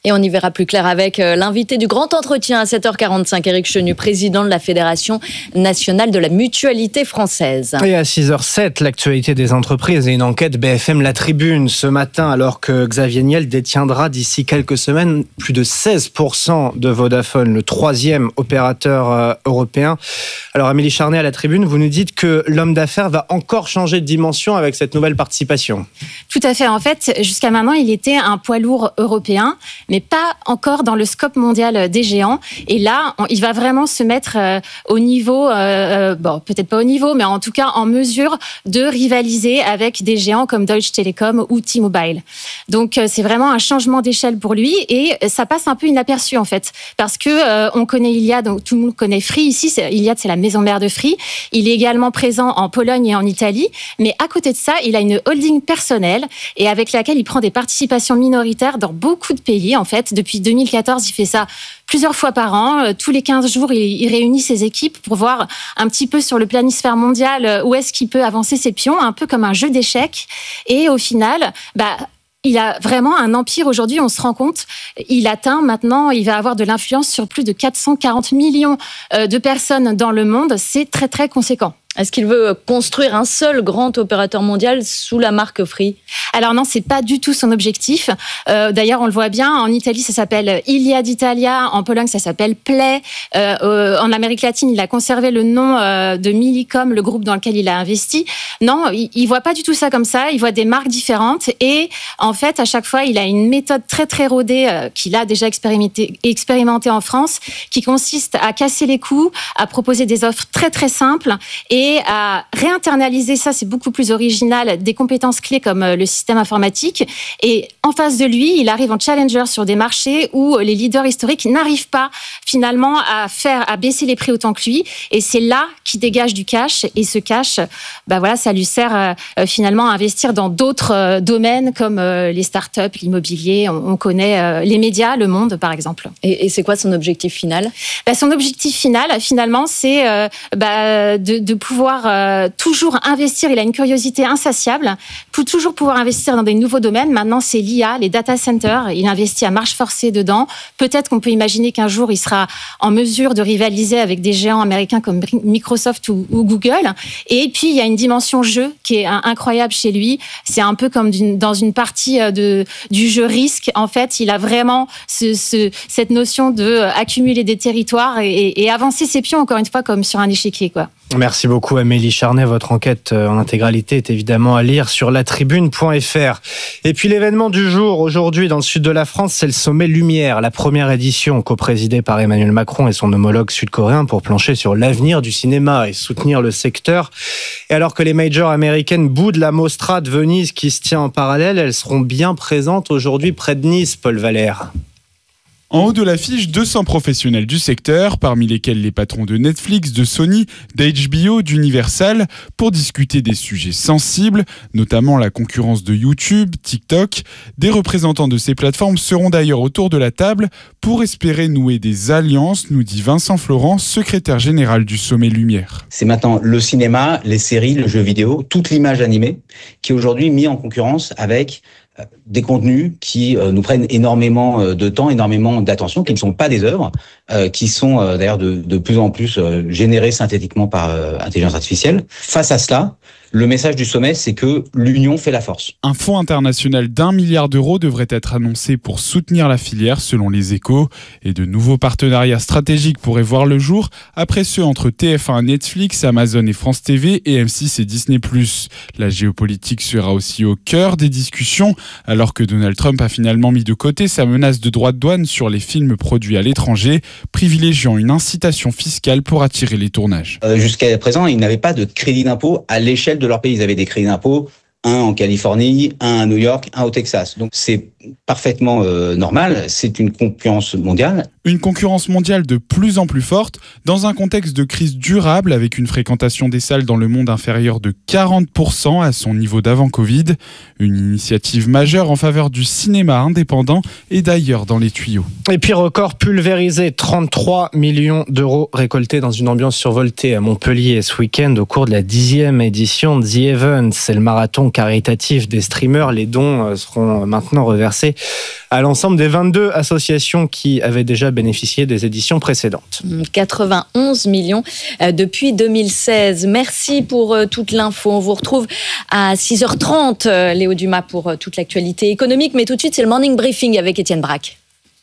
Et on y verra plus clair avec l'invité du grand entretien à sept heures quarante-cinq, Éric Chenu, président de la Fédération nationale de la mutualité française. Et à six heures zéro sept, l'actualité des entreprises et une enquête B F M La Tribune ce matin, alors que Xavier Niel détiendra d'ici quelques semaines plus de seize pour cent de Vodafone, le troisième opérateur euh, européen. Alors Amélie Charnet à La Tribune, vous nous dites que l'homme d'affaires va encore changer de dimension avec cette nouvelle participation. Tout à fait. En fait, jusqu'à maintenant, il était un poids lourd européen, mais pas encore dans le scope mondial des géants. Et là, on, il va vraiment se mettre euh, au niveau, euh, bon, peut-être pas au niveau, mais en tout cas en mesure de rivaliser avec des géants comme Deutsche Telekom ou T-Mobile. Donc, euh, c'est vraiment un changement d'échelle pour lui et ça passe un peu inaperçu en fait, parce que euh, on connaît Iliad, donc tout le monde connaît Free ici. C'est, Iliad, c'est la maison mère de Free. Il est également présent en Pologne et en Italie, mais à côté de ça, il a une holding personnelle et avec laquelle il prend des participations minoritaires dans beaucoup de pays en fait. Depuis deux mille quatorze, il fait ça plusieurs fois par an. Tous les quinze jours, il, il réunit ses équipes pour voir un petit peu sur le planisphère mondial où est-ce qu'il peut avancer ses pions, un peu comme un jeu d'échecs. Et au final, bah, il a vraiment un empire aujourd'hui, on se rend compte. Il atteint maintenant, il va avoir de l'influence sur plus de quatre cent quarante millions de personnes dans le monde. C'est très, très conséquent. Est-ce qu'il veut construire un seul grand opérateur mondial sous la marque Free ? Alors non, c'est pas du tout son objectif. Euh, d'ailleurs, on le voit bien, en Italie, ça s'appelle Iliad Italia, en Pologne, ça s'appelle Play. Euh, euh, en Amérique latine, il a conservé le nom euh, de Millicom, le groupe dans lequel il a investi. Non, il, il voit pas du tout ça comme ça. Il voit des marques différentes et en fait, à chaque fois, il a une méthode très très rodée euh, qu'il a déjà expérimenté, expérimenté en France, qui consiste à casser les coûts, à proposer des offres très très simples et et à réinternaliser, ça c'est beaucoup plus original, des compétences clés comme le système informatique. Et en face de lui, il arrive en challenger sur des marchés où les leaders historiques n'arrivent pas finalement à faire, à baisser les prix autant que lui. Et c'est là qu'il dégage du cash. Et ce cash, bah voilà, ça lui sert euh, finalement à investir dans d'autres euh, domaines comme euh, les startups, l'immobilier. On, on connaît euh, les médias, le monde par exemple. Et, et c'est quoi son objectif final ? Bah, son objectif final, finalement, c'est euh, bah, de, de pouvoir pouvoir euh, toujours investir, il a une curiosité insatiable, pour toujours pouvoir investir dans des nouveaux domaines. Maintenant, c'est l'I A, les data centers, il investit à marche forcée dedans. Peut-être qu'on peut imaginer qu'un jour, il sera en mesure de rivaliser avec des géants américains comme Microsoft ou, ou Google. Et puis, il y a une dimension jeu qui est incroyable chez lui. C'est un peu comme d'une, dans une partie de, du jeu risque. En fait, il a vraiment ce, ce, cette notion de accumuler des territoires et, et avancer ses pions, encore une fois, comme sur un échiquier, quoi. Merci beaucoup Amélie Charnet. Votre enquête en intégralité est évidemment à lire sur latribune point f r. Et puis l'événement du jour, aujourd'hui dans le sud de la France, c'est le sommet Lumière, la première édition coprésidée par Emmanuel Macron et son homologue sud-coréen pour plancher sur l'avenir du cinéma et soutenir le secteur. Et alors que les majors américaines boudent la Mostra de Venise qui se tient en parallèle, elles seront bien présentes aujourd'hui près de Nice, Paul Valère. En haut de l'affiche, deux cents professionnels du secteur, parmi lesquels les patrons de Netflix, de Sony, d'H B O, d'Universal, pour discuter des sujets sensibles, notamment la concurrence de YouTube, TikTok. Des représentants de ces plateformes seront d'ailleurs autour de la table pour espérer nouer des alliances, nous dit Vincent Florent, secrétaire général du Sommet Lumière. C'est maintenant le cinéma, les séries, le jeu vidéo, toute l'image animée qui est aujourd'hui mise en concurrence avec des contenus qui euh, nous prennent énormément de temps, énormément d'attention, qui ne sont pas des œuvres, euh, qui sont euh, d'ailleurs de, de plus en plus euh, générées synthétiquement par euh, intelligence artificielle. Face à cela, le message du sommet, c'est que l'union fait la force. Un fonds international d'un milliard d'euros devrait être annoncé pour soutenir la filière, selon les Échos, et de nouveaux partenariats stratégiques pourraient voir le jour, après ceux entre T F un, Netflix, Amazon et France T V, et M six et Disney plus. La géopolitique sera aussi au cœur des discussions, alors que Donald Trump a finalement mis de côté sa menace de droits de douane sur les films produits à l'étranger, privilégiant une incitation fiscale pour attirer les tournages. Euh, jusqu'à présent, ils n'avaient pas de crédit d'impôt à l'échelle de leur pays. Ils avaient des crédits d'impôt, un en Californie, un à New York, un au Texas. Donc c'est parfaitement euh, normal, c'est une concurrence mondiale. Une concurrence mondiale de plus en plus forte, dans un contexte de crise durable avec une fréquentation des salles dans le monde inférieure de quarante pour cent à son niveau d'avant-Covid. Une initiative majeure en faveur du cinéma indépendant et d'ailleurs dans les tuyaux. Et puis record pulvérisé, trente-trois millions d'euros récoltés dans une ambiance survoltée à Montpellier ce week-end au cours de la dixième édition de The Event. C'est le marathon caritatif des streamers. Les dons seront maintenant reversés à l'ensemble des vingt-deux associations qui avaient déjà bénéficié des éditions précédentes. quatre-vingt-onze millions depuis deux mille seize. Merci pour toute l'info. On vous retrouve à six heures trente, Léo Dumas, pour toute l'actualité économique. Mais tout de suite, c'est le Morning Briefing avec Étienne Braque.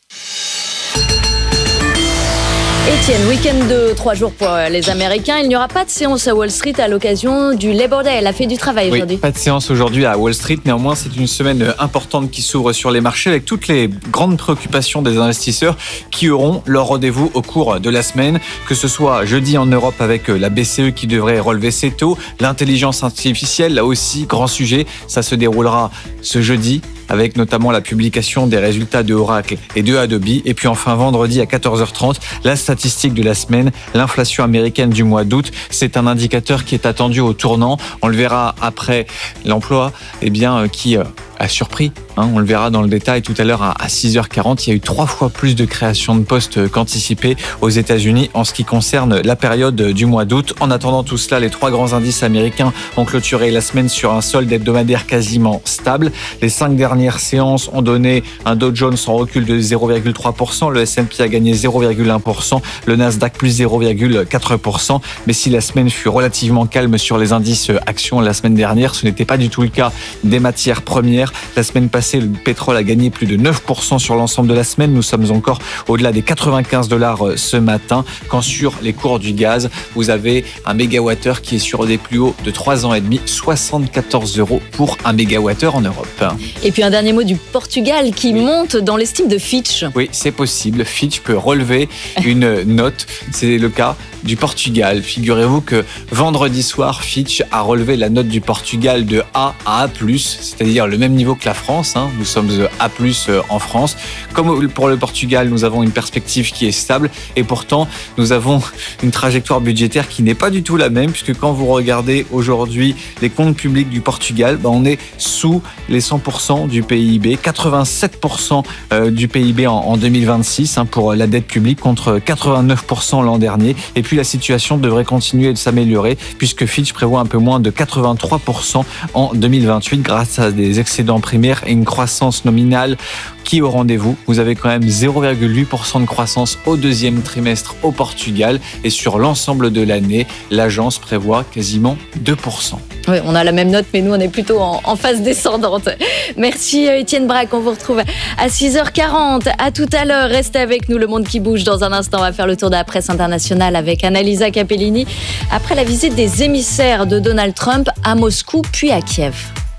Étienne, week-end de trois jours pour les Américains. Il n'y aura pas de séance à Wall Street à l'occasion du Labor Day, la fête du travail oui, aujourd'hui. Pas de séance aujourd'hui à Wall Street. Néanmoins, c'est une semaine importante qui s'ouvre sur les marchés avec toutes les grandes préoccupations des investisseurs qui auront leur rendez-vous au cours de la semaine. Que ce soit jeudi en Europe avec la B C E qui devrait relever ses taux, l'intelligence artificielle, là aussi, grand sujet. Ça se déroulera ce jeudi, avec notamment la publication des résultats de Oracle et de Adobe. Et puis enfin, vendredi à quatorze heures trente, la statistique de la semaine, l'inflation américaine du mois d'août. C'est un indicateur qui est attendu au tournant. On le verra après l'emploi, eh bien, qui a surpris. Hein, on le verra dans le détail tout à l'heure à six heures quarante. Il y a eu trois fois plus de création de postes qu'anticipé aux États-Unis en ce qui concerne la période du mois d'août. En attendant tout cela, les trois grands indices américains ont clôturé la semaine sur un solde hebdomadaire quasiment stable. Les cinq dernières séances ont donné un Dow Jones en recul de zéro virgule trois pour cent. Le S and P a gagné zéro virgule un pour cent. Le Nasdaq plus zéro virgule quatre pour cent. Mais si la semaine fut relativement calme sur les indices actions la semaine dernière, ce n'était pas du tout le cas des matières premières. La semaine passée, le pétrole a gagné plus de neuf pour cent sur l'ensemble de la semaine. Nous sommes encore au-delà des quatre-vingt-quinze dollars ce matin. Quand sur les cours du gaz, vous avez un mégawattheure qui est sur des plus hauts de trois ans et demi, soixante-quatorze euros pour un mégawattheure en Europe. Et puis un dernier mot du Portugal qui monte dans l'estime de Fitch. Oui, c'est possible. Fitch peut relever une note. C'est le cas du Portugal. Figurez-vous que vendredi soir, Fitch a relevé la note du Portugal de A à A plus, c'est-à-dire le même niveau que la France. Hein. Nous sommes A plus en France. Comme pour le Portugal, nous avons une perspective qui est stable et pourtant, nous avons une trajectoire budgétaire qui n'est pas du tout la même puisque quand vous regardez aujourd'hui les comptes publics du Portugal, ben on est sous les cent pour cent du P I B, quatre-vingt-sept pour cent du P I B en deux mille vingt-six hein, pour la dette publique contre quatre-vingt-neuf pour cent l'an dernier. Et puis la situation devrait continuer de s'améliorer puisque Fitch prévoit un peu moins de quatre-vingt-trois pour cent en deux mille vingt-huit grâce à des excédents primaires et une croissance nominale qui est au rendez-vous. Vous avez quand même zéro virgule huit pour cent de croissance au deuxième trimestre au Portugal et sur l'ensemble de l'année, l'agence prévoit quasiment deux pour cent. Oui, on a la même note, mais nous, on est plutôt en, en phase descendante. Merci Étienne Braque, on vous retrouve à six heures quarante. À tout à l'heure, restez avec nous, le monde qui bouge. Dans un instant, on va faire le tour de la presse internationale avec Annalisa Capellini, après la visite des émissaires de Donald Trump à Moscou puis à Kiev.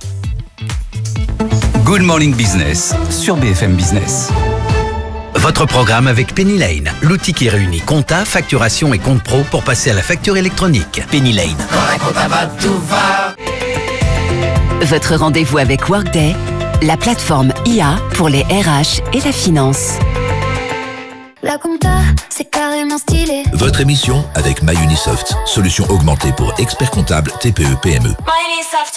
Good Morning Business sur B F M Business. Votre programme avec Penny Lane, l'outil qui réunit compta, facturation et compte pro pour passer à la facture électronique. Penny Lane. Votre rendez-vous avec Workday, la plateforme I A pour les R H et la finance. La compta, c'est carrément stylé. Votre émission avec MyUnisoft, solution augmentée pour experts comptables T P E P M E. MyUnisoft.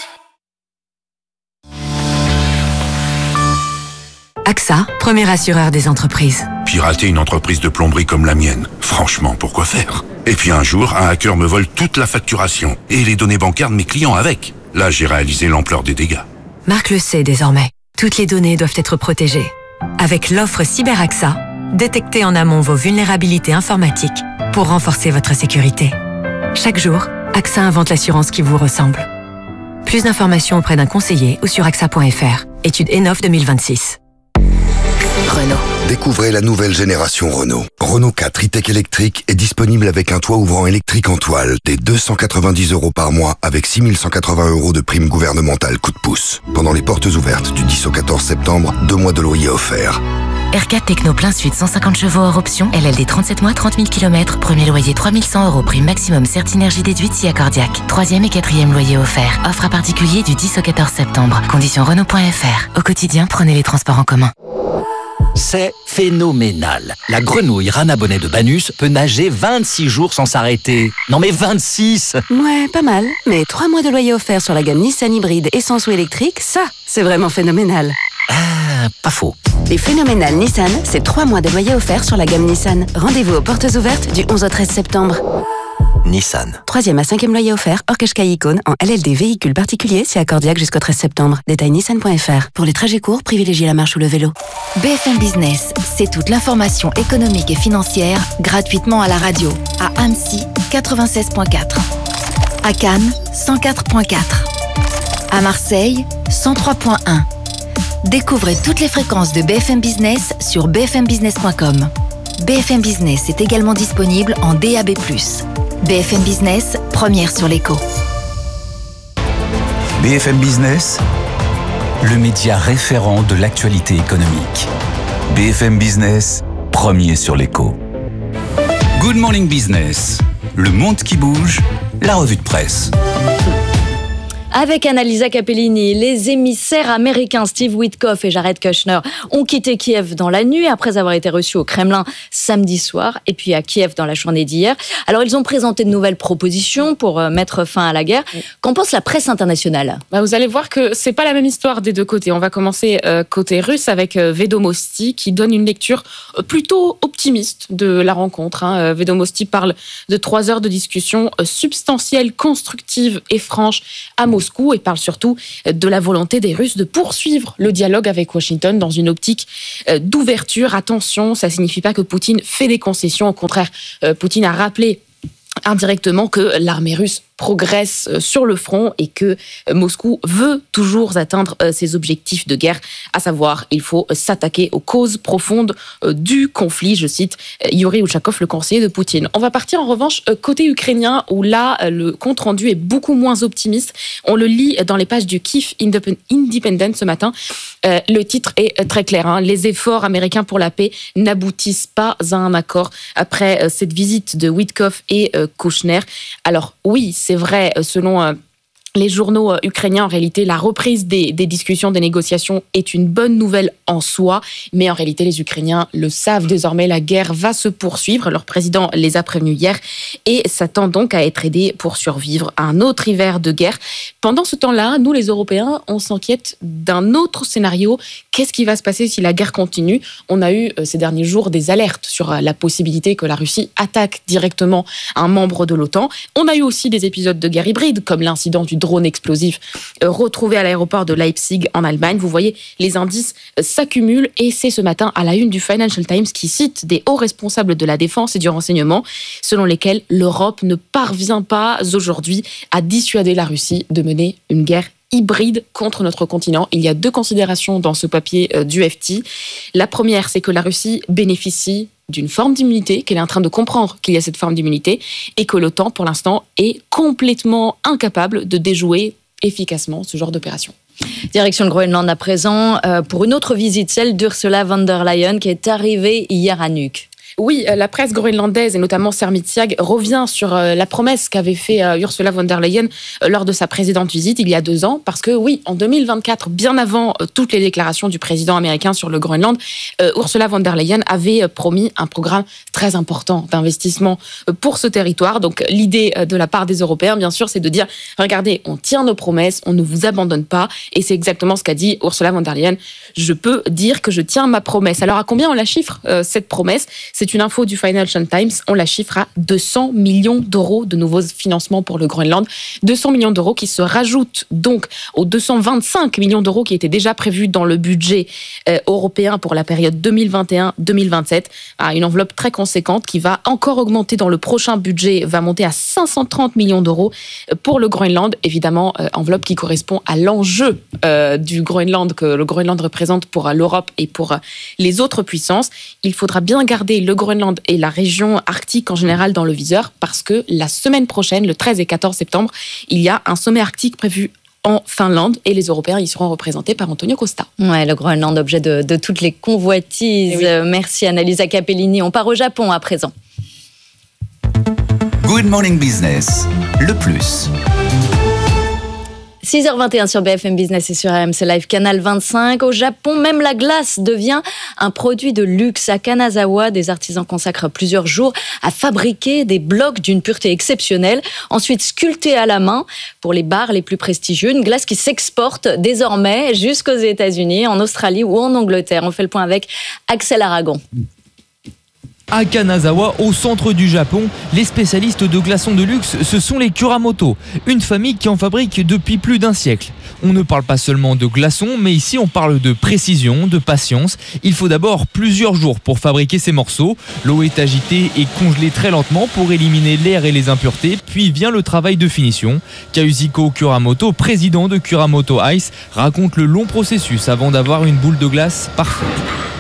A X A, premier assureur des entreprises. Pirater une entreprise de plomberie comme la mienne, franchement, pourquoi faire? Et puis un jour, un hacker me vole toute la facturation et les données bancaires de mes clients avec. Là, j'ai réalisé l'ampleur des dégâts. Marc le sait désormais. Toutes les données doivent être protégées. Avec l'offre Cyber A X A, détectez en amont vos vulnérabilités informatiques pour renforcer votre sécurité. Chaque jour, A X A invente l'assurance qui vous ressemble. Plus d'informations auprès d'un conseiller ou sur A X A point F R. Étude Enof deux mille vingt-six. Renault. Découvrez la nouvelle génération Renault. Renault quatre e-tech électrique est disponible avec un toit ouvrant électrique en toile dès deux cent quatre-vingt-dix euros par mois avec six mille cent quatre-vingts euros de prime gouvernementale coup de pouce. Pendant les portes ouvertes du dix au quatorze septembre, deux mois de loyer offerts. R quatre Techno plein sud, cent cinquante chevaux hors option, L L D trente-sept mois, trente mille kilomètres, premier loyer trois mille cent euros, prime maximum Certinergie déduite si accordiaque. Troisième et quatrième loyer offert. Offre à particulier du dix au quatorze septembre. Conditions Renault point F R. Au quotidien, prenez les transports en commun. C'est phénoménal. La grenouille Rana Bonnet de Banus peut nager vingt-six jours sans s'arrêter. Non mais vingt-six! Ouais, pas mal. Mais trois mois de loyer offert sur la gamme Nissan hybride essence ou électrique, ça, c'est vraiment phénoménal. Ah, pas faux. Les phénoménales Nissan, c'est trois mois de loyer offert sur la gamme Nissan. Rendez-vous aux portes ouvertes du onze au treize septembre. Nissan. Troisième à cinquième loyer offert, hors Qashqai Icône, en L L D véhicule particulier, c'est accordiaque jusqu'au treize septembre. Détail nissan point f r. Pour les trajets courts, privilégiez la marche ou le vélo. B F M Business, c'est toute l'information économique et financière gratuitement à la radio. À Annecy, quatre-vingt-seize virgule quatre. À Cannes, cent quatre virgule quatre. À Marseille, cent trois virgule un. Découvrez toutes les fréquences de B F M Business sur b f m business point com. B F M Business est également disponible en D A B plus. B F M Business, première sur l'écho. B F M Business, le média référent de l'actualité économique. B F M Business, premier sur l'écho. Good Morning Business, le monde qui bouge, la revue de presse. Avec Annalisa Capellini, les émissaires américains Steve Witkoff et Jared Kushner ont quitté Kiev dans la nuit après avoir été reçus au Kremlin samedi soir et puis à Kiev dans la journée d'hier. Alors ils ont présenté de nouvelles propositions pour mettre fin à la guerre. Qu'en pense la presse internationale ? Bah vous allez voir que c'est pas la même histoire des deux côtés. On va commencer euh, côté russe avec euh, Vedomosti qui donne une lecture euh, plutôt optimiste de la rencontre. Hein. Vedomosti parle de trois heures de discussion euh, substantielle, constructive et franche à Moscou. Et parle surtout de la volonté des Russes de poursuivre le dialogue avec Washington dans une optique d'ouverture. Attention, ça ne signifie pas que Poutine fait des concessions. Au contraire, Poutine a rappelé indirectement que l'armée russe progresse sur le front et que Moscou veut toujours atteindre ses objectifs de guerre, à savoir, il faut s'attaquer aux causes profondes du conflit, je cite Yuri Ushakov, le conseiller de Poutine. On va partir en revanche côté ukrainien, où là, le compte-rendu est beaucoup moins optimiste. On le lit dans les pages du Kyiv Independent ce matin. Le titre est très clair, hein. Les efforts américains pour la paix n'aboutissent pas à un accord après cette visite de Witkoff et Kushner. Alors oui, c'est vrai, selon les journaux ukrainiens, en réalité, la reprise des, des discussions, des négociations est une bonne nouvelle en soi, mais en réalité, les Ukrainiens le savent désormais, la guerre va se poursuivre. Leur président les a prévenus hier et s'attend donc à être aidé pour survivre à un autre hiver de guerre. Pendant ce temps-là, nous, les Européens, on s'inquiète d'un autre scénario. Qu'est-ce qui va se passer si la guerre continue ? On a eu ces derniers jours des alertes sur la possibilité que la Russie attaque directement un membre de l'OTAN. On a eu aussi des épisodes de guerre hybride, comme l'incident du drone explosif retrouvé à l'aéroport de Leipzig en Allemagne. Vous voyez, les indices s'accumulent et c'est ce matin à la une du Financial Times qui cite des hauts responsables de la défense et du renseignement selon lesquels l'Europe ne parvient pas aujourd'hui à dissuader la Russie de mener une guerre hybride contre notre continent. Il y a deux considérations dans ce papier du F T. La première, c'est que la Russie bénéficie d'une forme d'immunité, qu'elle est en train de comprendre qu'il y a cette forme d'immunité, et que l'OTAN, pour l'instant, est complètement incapable de déjouer efficacement ce genre d'opération. Direction le Groenland à présent, euh, pour une autre visite, celle d'Ursula von der Leyen, qui est arrivée hier à Nuuk. Oui, la presse groenlandaise et notamment Sermitsiag revient sur la promesse qu'avait fait Ursula von der Leyen lors de sa précédente visite il y a deux ans, parce que oui, en deux mille vingt-quatre, bien avant toutes les déclarations du président américain sur le Groenland, Ursula von der Leyen avait promis un programme très important d'investissement pour ce territoire. Donc l'idée de la part des Européens, bien sûr, c'est de dire, regardez, on tient nos promesses, on ne vous abandonne pas, et c'est exactement ce qu'a dit Ursula von der Leyen. Je peux dire que je tiens ma promesse. Alors à combien on la chiffre, cette promesse ? C'est une info du Financial Times, on la chiffre à deux cents millions d'euros de nouveaux financements pour le Groenland. deux cents millions d'euros qui se rajoutent donc aux deux cent vingt-cinq millions d'euros qui étaient déjà prévus dans le budget euh, européen pour la période deux mille vingt et un deux mille vingt-sept. Ah, une enveloppe très conséquente qui va encore augmenter dans le prochain budget, va monter à cinq cent trente millions d'euros pour le Groenland. Évidemment, euh, enveloppe qui correspond à l'enjeu euh, du Groenland que le Groenland représente pour euh, l'Europe et pour euh, les autres puissances. Il faudra bien garder le Groenland et la région arctique en général dans le viseur, parce que la semaine prochaine, le treize et quatorze septembre, il y a un sommet arctique prévu en Finlande et les Européens y seront représentés par Antonio Costa. Ouais, le Groenland, objet de, de toutes les convoitises. Oui. Merci Annalisa Capellini. On part au Japon à présent. Good Morning Business, le plus. six heures vingt et un sur B F M Business et sur R M C Live Canal vingt-cinq. Au Japon, même la glace devient un produit de luxe. À Kanazawa, des artisans consacrent plusieurs jours à fabriquer des blocs d'une pureté exceptionnelle, ensuite sculptés à la main pour les bars les plus prestigieux. Une glace qui s'exporte désormais jusqu'aux États-Unis, en Australie ou en Angleterre. On fait le point avec Axel Aragon. À Kanazawa, au centre du Japon, les spécialistes de glaçons de luxe, ce sont les Kuramoto, une famille qui en fabrique depuis plus d'un siècle. On ne parle pas seulement de glaçons, mais ici on parle de précision, de patience. Il faut d'abord plusieurs jours pour fabriquer ces morceaux. L'eau est agitée et congelée très lentement pour éliminer l'air et les impuretés, puis vient le travail de finition. Kazuhiko Kuramoto, président de Kuramoto Ice, raconte le long processus avant d'avoir une boule de glace parfaite.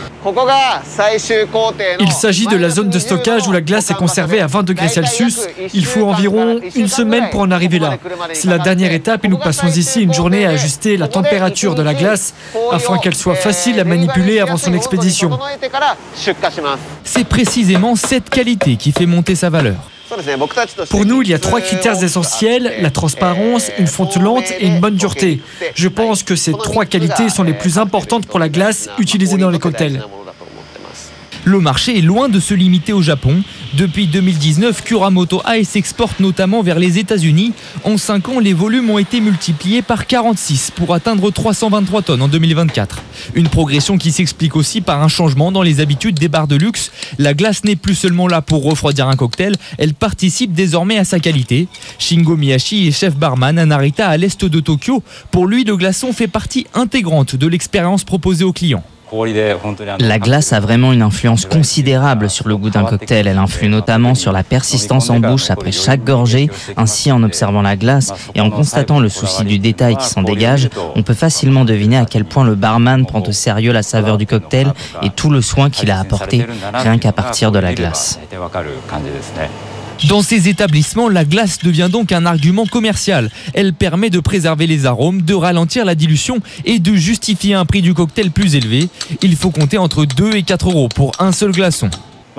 Il s'agit de la zone de stockage où la glace est conservée à vingt degrés Celsius. Il faut environ une semaine pour en arriver là. C'est la dernière étape et nous passons ici une journée à ajuster la température de la glace afin qu'elle soit facile à manipuler avant son expédition. C'est précisément cette qualité qui fait monter sa valeur. Pour nous, il y a trois critères essentiels, la transparence, une fonte lente et une bonne dureté. Je pense que ces trois qualités sont les plus importantes pour la glace utilisée dans les cocktails. Le marché est loin de se limiter au Japon. Depuis deux mille dix-neuf, Kuramoto Ice s'exporte notamment vers les États-Unis. En cinq ans, les volumes ont été multipliés par quarante-six pour atteindre trois cent vingt-trois tonnes en deux mille vingt-quatre. Une progression qui s'explique aussi par un changement dans les habitudes des bars de luxe. La glace n'est plus seulement là pour refroidir un cocktail, elle participe désormais à sa qualité. Shingo Miyashi est chef barman à Narita à l'est de Tokyo. Pour lui, le glaçon fait partie intégrante de l'expérience proposée aux clients. La glace a vraiment une influence considérable sur le goût d'un cocktail. Elle influe notamment sur la persistance en bouche après chaque gorgée. Ainsi, en observant la glace et en constatant le souci du détail qui s'en dégage, on peut facilement deviner à quel point le barman prend au sérieux la saveur du cocktail et tout le soin qu'il a apporté rien qu'à partir de la glace. Dans ces établissements, la glace devient donc un argument commercial. Elle permet de préserver les arômes, de ralentir la dilution et de justifier un prix du cocktail plus élevé. Il faut compter entre deux et quatre euros pour un seul glaçon.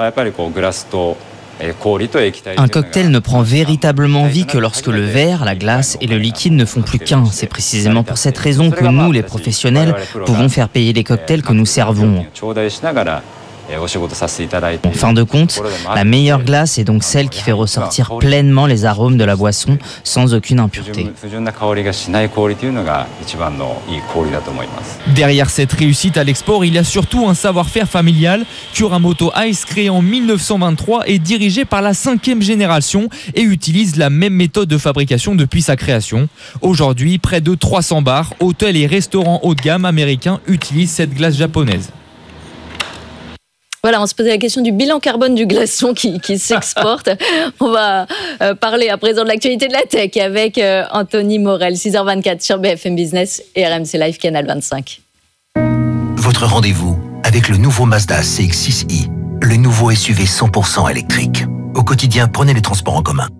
Un cocktail ne prend véritablement vie que lorsque le verre, la glace et le liquide ne font plus qu'un. C'est précisément pour cette raison que nous, les professionnels, pouvons faire payer les cocktails que nous servons. En fin de compte, la meilleure glace est donc celle qui fait ressortir pleinement les arômes de la boisson sans aucune impureté. Derrière cette réussite à l'export, il y a surtout un savoir-faire familial. Kuramoto Ice, créé en mille neuf cent vingt-trois, est dirigé par la cinquième génération et utilise la même méthode de fabrication depuis sa création. Aujourd'hui, près de trois cents bars, hôtels et restaurants haut de gamme américains utilisent cette glace japonaise. Voilà, on se posait la question du bilan carbone du glaçon qui, qui s'exporte. On va euh, parler à présent de l'actualité de la tech avec euh, Anthony Morel, six heures vingt-quatre sur B F M Business et R M C Live Canal vingt-cinq. Votre rendez-vous avec le nouveau Mazda C X six i, le nouveau S U V cent pour cent électrique. Au quotidien, prenez les transports en commun.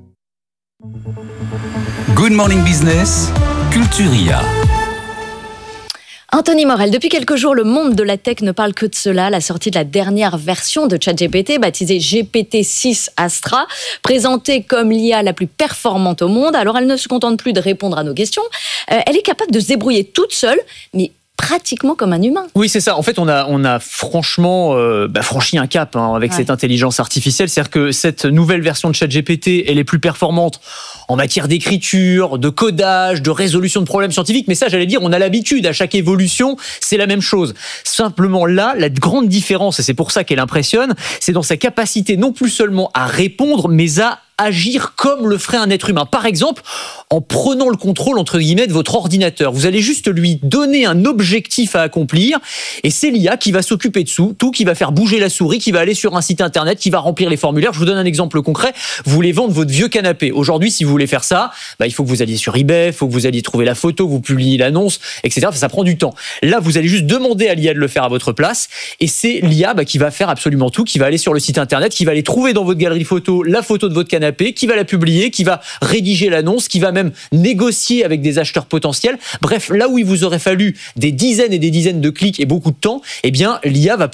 Good Morning Business, Culturia. Anthony Morel, depuis quelques jours, le monde de la tech ne parle que de cela. La sortie de la dernière version de ChatGPT, baptisée G P T six Astra, présentée comme l'I A la plus performante au monde. Alors, elle ne se contente plus de répondre à nos questions. Euh, elle est capable de se débrouiller toute seule, mais pratiquement comme un humain. Oui, c'est ça. En fait, on a, on a franchement euh, bah, franchi un cap hein, avec ouais. cette intelligence artificielle. C'est-à-dire que cette nouvelle version de ChatGPT, elle est plus performante en matière d'écriture, de codage, de résolution de problèmes scientifiques. Mais ça, j'allais dire, on a l'habitude. À chaque évolution, c'est la même chose. Simplement là, la grande différence, et c'est pour ça qu'elle impressionne, c'est dans sa capacité non plus seulement à répondre, mais à agir comme le ferait un être humain. Par exemple, en prenant le contrôle, entre guillemets, de votre ordinateur. Vous allez juste lui donner un objectif à accomplir et c'est l'I A qui va s'occuper de tout, qui va faire bouger la souris, qui va aller sur un site internet, qui va remplir les formulaires. Je vous donne un exemple concret. Vous voulez vendre votre vieux canapé. Aujourd'hui, si vous voulez faire ça, bah, il faut que vous alliez sur eBay, il faut que vous alliez trouver la photo, vous publiez l'annonce, et cetera. Ça prend du temps. Là, vous allez juste demander à l'I A de le faire à votre place et c'est l'I A bah, qui va faire absolument tout, qui va aller sur le site internet, qui va aller trouver dans votre galerie photo la photo de votre canapé, qui va la publier, qui va rédiger l'annonce, qui va même négocier avec des acheteurs potentiels. Bref, là où il vous aurait fallu des dizaines et des dizaines de clics et beaucoup de temps, eh bien, l'I A va pouvoir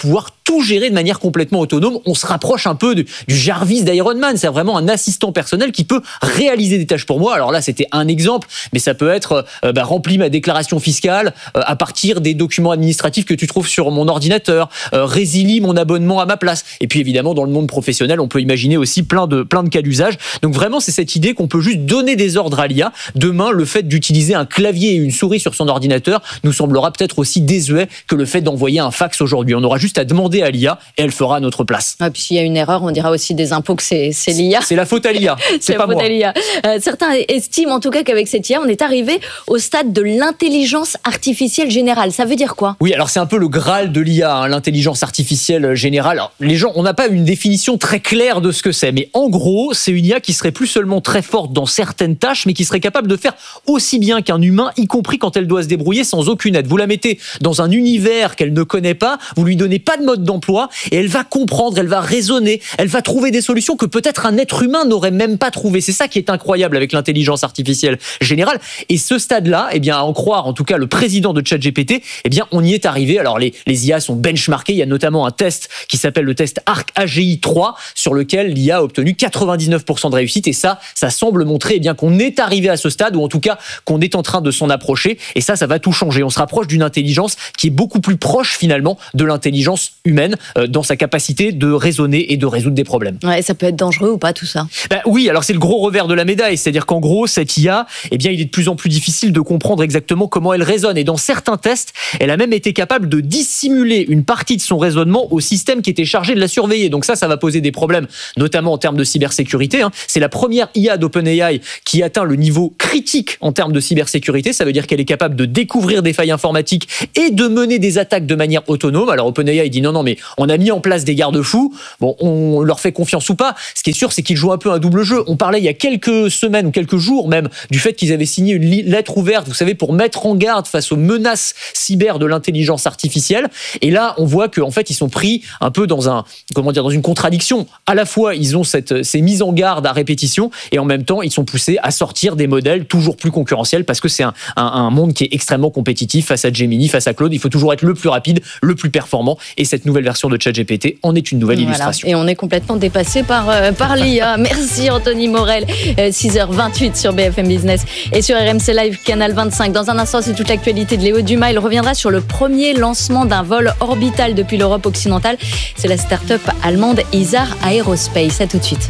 tout gérer de manière complètement autonome. On se rapproche un peu du, du Jarvis d'Iron Man. C'est vraiment un assistant personnel qui peut réaliser des tâches pour moi. Alors là, c'était un exemple, mais ça peut être euh, bah, remplir ma déclaration fiscale euh, à partir des documents administratifs que tu trouves sur mon ordinateur, euh, résilie mon abonnement à ma place. Et puis évidemment, dans le monde professionnel, on peut imaginer aussi plein de, plein de cas d'usage. Donc vraiment, c'est cette idée qu'on peut juste donner des ordres à l'I A. Demain, le fait d'utiliser un clavier et une souris sur son ordinateur nous semblera peut-être aussi désuet que le fait d'envoyer un fax aujourd'hui. On aura juste à demander à l'I A et elle fera à notre place. Et puis s'il y a une erreur, on dira aussi des impôts que c'est, c'est l'I A. C'est la faute à l'I A. C'est, c'est pas la faute moi. à l'I A. Euh, certains estiment en tout cas qu'avec cette I A, on est arrivé au stade de l'intelligence artificielle générale. Ça veut dire quoi ? Oui, alors c'est un peu le Graal de l'I A, hein, l'intelligence artificielle générale. Alors, les gens, on n'a pas une définition très claire de ce que c'est, mais en gros, c'est une I A qui serait plus seulement très forte dans certaines tâches, mais qui serait capable de faire aussi bien qu'un humain, y compris quand elle doit se débrouiller sans aucune aide. Vous la mettez dans un univers qu'elle ne connaît pas, vous lui donnez pas de mode d'emploi, et elle va comprendre, elle va raisonner, elle va trouver des solutions que peut-être un être humain n'aurait même pas trouvées. C'est ça qui est incroyable avec l'intelligence artificielle générale. Et ce stade-là, eh bien, à en croire, en tout cas, le président de ChatGPT, eh bien, on y est arrivé. Alors, les, les I A sont benchmarkés. Il y a notamment un test qui s'appelle le test A R C A G I trois, sur lequel l'I A a obtenu quatre-vingt-dix-neuf pour cent de réussite. Et ça, ça semble montrer, eh bien, qu'on est arrivé à ce stade, ou en tout cas, qu'on est en train de s'en approcher. Et ça, ça va tout changer. On se rapproche d'une intelligence qui est beaucoup plus proche, finalement, de l'intelligence humaine, euh, dans sa capacité de raisonner et de résoudre des problèmes. Ouais, ça peut être dangereux ou pas, tout ça ? Ben oui, alors c'est le gros revers de la médaille. C'est-à-dire qu'en gros, cette I A, eh bien, il est de plus en plus difficile de comprendre exactement comment elle raisonne. Et dans certains tests, elle a même été capable de dissimuler une partie de son raisonnement au système qui était chargé de la surveiller. Donc ça, ça va poser des problèmes, notamment en termes de cybersécurité. Hein. C'est la première I A d'OpenAI qui atteint le niveau critique en termes de cybersécurité. Ça veut dire qu'elle est capable de découvrir des failles informatiques et de mener des attaques de manière autonome. Alors OpenAI dit non, non, mais on a mis en place des garde-fous. Bon, on leur fait confiance ou pas. Ce qui est sûr, c'est qu'ils jouent un peu un double jeu. On parlait il y a quelques semaines ou quelques jours même du fait qu'ils avaient signé une lettre ouverte, vous savez, pour mettre en garde face aux menaces cyber de l'intelligence artificielle. Et là, on voit qu'en fait, ils sont pris un peu dans un, comment dire, dans une contradiction. À la fois, ils ont cette, ces mises en garde à répétition, et en même temps, ils sont poussés à sortir des modèles toujours plus concurrentiels, parce que c'est un, un, un monde qui est extrêmement compétitif face à Gemini, face à Claude. Il faut toujours être le plus rapide, le plus performant. Et cette nouvelle version de ChatGPT en est une nouvelle voilà. illustration. Et on est complètement dépassé par, euh, par l'I A. Merci Anthony Morel. Euh, six heures vingt-huit sur B F M Business et sur R M C Live, canal vingt-cinq. Dans un instant, c'est toute l'actualité de Léo Dumas. Il reviendra sur le premier lancement d'un vol orbital depuis l'Europe occidentale. C'est la start-up allemande Isar Aerospace. À tout de suite.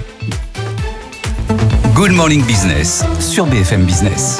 Good Morning Business sur B F M Business.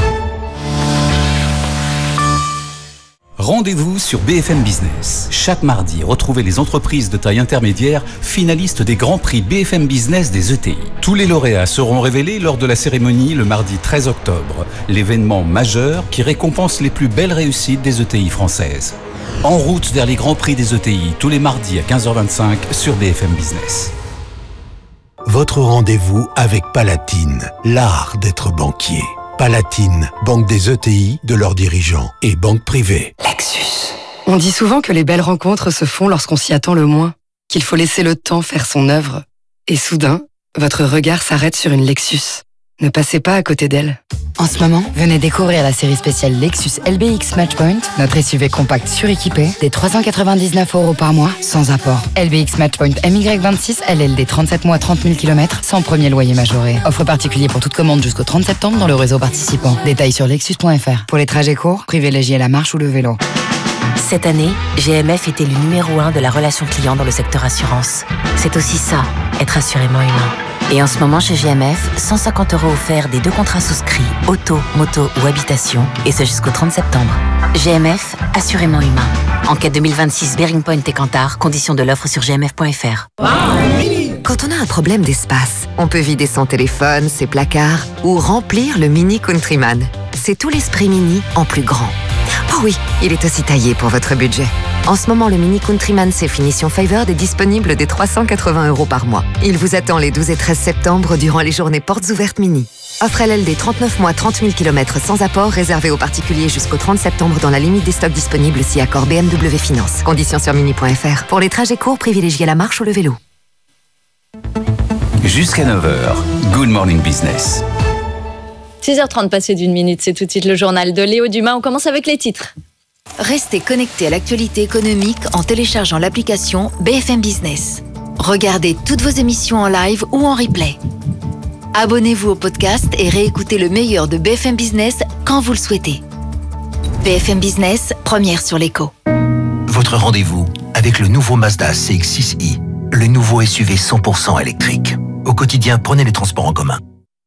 Rendez-vous sur B F M Business. Chaque mardi, retrouvez les entreprises de taille intermédiaire finalistes des grands prix B F M Business des E T I. Tous les lauréats seront révélés lors de la cérémonie le mardi treize octobre, l'événement majeur qui récompense les plus belles réussites des E T I françaises. En route vers les grands prix des E T I, tous les mardis à quinze heures vingt-cinq sur B F M Business. Votre rendez-vous avec Palatine, l'art d'être banquier. Palatine, banque des E T I, de leurs dirigeants et banque privée. Lexus. On dit souvent que les belles rencontres se font lorsqu'on s'y attend le moins, qu'il faut laisser le temps faire son œuvre. Et soudain, votre regard s'arrête sur une Lexus. Ne passez pas à côté d'elle. En ce moment, venez découvrir la série spéciale Lexus L B X Matchpoint, notre S U V compact suréquipé, des trois cent quatre-vingt-dix-neuf euros par mois, sans apport. L B X Matchpoint M Y vingt-six, L L D trente-sept mois, trente mille kilomètres, sans premier loyer majoré. Offre particulier pour toute commande jusqu'au trente septembre dans le réseau participant. Détails sur lexus point f r. Pour les trajets courts, privilégiez la marche ou le vélo. Cette année, G M F est élu numéro un de la relation client dans le secteur assurance. C'est aussi ça, être assurément humain. Et en ce moment, chez G M F, cent cinquante euros offerts des deux contrats souscrits, auto, moto ou habitation, et ce jusqu'au trente septembre. G M F, assurément humain. Enquête deux mille vingt-six, Bearing Point et Kantar, conditions de l'offre sur g m f point f r. Quand on a un problème d'espace, on peut vider son téléphone, ses placards, ou remplir le Mini Countryman. C'est tout l'esprit Mini en plus grand. Oh oui, il est aussi taillé pour votre budget. En ce moment, le Mini Countryman C finition Favored est disponible dès trois cent quatre-vingts euros par mois. Il vous attend les douze et treize septembre durant les journées portes ouvertes Mini. Offre L L D trente-neuf mois, trente mille kilomètres sans apport, réservé aux particuliers jusqu'au trente septembre dans la limite des stocks disponibles si accord B M W Finance. Conditions sur mini point f r. Pour les trajets courts, privilégiez la marche ou le vélo. Jusqu'à neuf heures, Good Morning Business. six heures trente passées d'une minute, c'est tout de suite le journal de Léo Dumas. On commence avec les titres. Restez connectés à l'actualité économique en téléchargeant l'application B F M Business. Regardez toutes vos émissions en live ou en replay. Abonnez-vous au podcast et réécoutez le meilleur de B F M Business quand vous le souhaitez. B F M Business, première sur l'écho. Votre rendez-vous avec le nouveau Mazda C X six i, le nouveau S U V cent pour cent électrique. Au quotidien, prenez les transports en commun.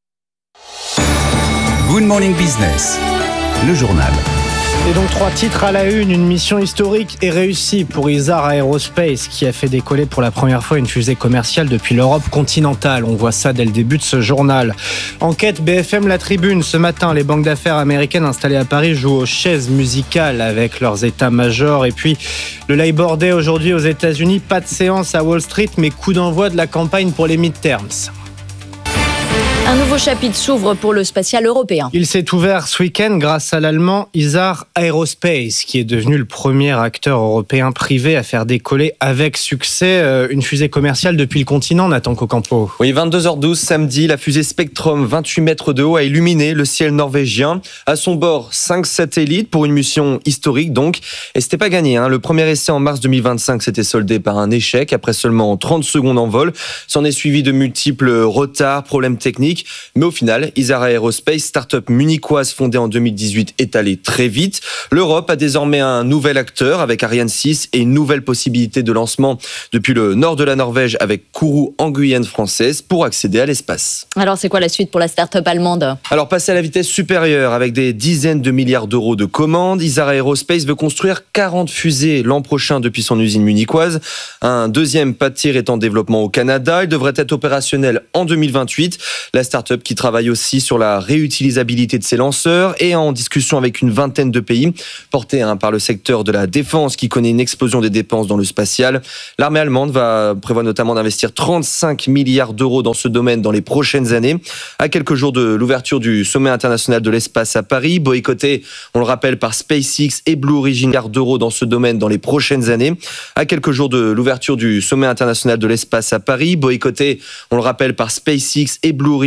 Good Morning Business, le journal. Et donc trois titres à la une, une mission historique et réussie pour Isar Aerospace qui a fait décoller pour la première fois une fusée commerciale depuis l'Europe continentale. On voit ça dès le début de ce journal. Enquête B F M La Tribune. Ce matin, les banques d'affaires américaines installées à Paris jouent aux chaises musicales avec leurs états-majors. Et puis le Labor Day aujourd'hui aux États-Unis. Pas de séance à Wall Street, mais coup d'envoi de la campagne pour les midterms. Un nouveau chapitre s'ouvre pour le spatial européen. Il s'est ouvert ce week-end grâce à l'allemand Isar Aerospace, qui est devenu le premier acteur européen privé à faire décoller avec succès une fusée commerciale depuis le continent, Nathan Cocampo. Oui, vingt-deux heures douze samedi, la fusée Spectrum, vingt-huit mètres de haut, a illuminé le ciel norvégien. À son bord, cinq satellites pour une mission historique donc. Et c'était pas gagné, hein. Le premier essai en mars deux mille vingt-cinq s'était soldé par un échec après seulement trente secondes en vol. S'en est suivi de multiples retards, problèmes techniques. Mais au final, Isar Aerospace, start-up munichoise fondée en deux mille dix-huit, est allée très vite. L'Europe a désormais un nouvel acteur avec Ariane six et une nouvelle possibilité de lancement depuis le nord de la Norvège avec Kourou en Guyane française pour accéder à l'espace. Alors c'est quoi la suite pour la start-up allemande ? Alors passer à la vitesse supérieure avec des dizaines de milliards d'euros de commandes, Isar Aerospace veut construire quarante fusées l'an prochain depuis son usine munichoise. Un deuxième pas de tir est en développement au Canada. Il devrait être opérationnel en deux mille vingt-huit. La start-up qui travaille aussi sur la réutilisabilité de ses lanceurs et en discussion avec une vingtaine de pays, portée hein, par le secteur de la défense qui connaît une explosion des dépenses dans le spatial. L'armée allemande va prévoit notamment d'investir trente-cinq milliards d'euros dans ce domaine dans les prochaines années. À quelques jours de l'ouverture du sommet international de l'espace à Paris, boycotté, on le rappelle, par SpaceX et Blue Origin, milliards d'euros dans ce domaine dans les prochaines années. À quelques jours de l'ouverture du sommet international de l'espace à Paris, boycotté, on le rappelle, par SpaceX et Blue Origin,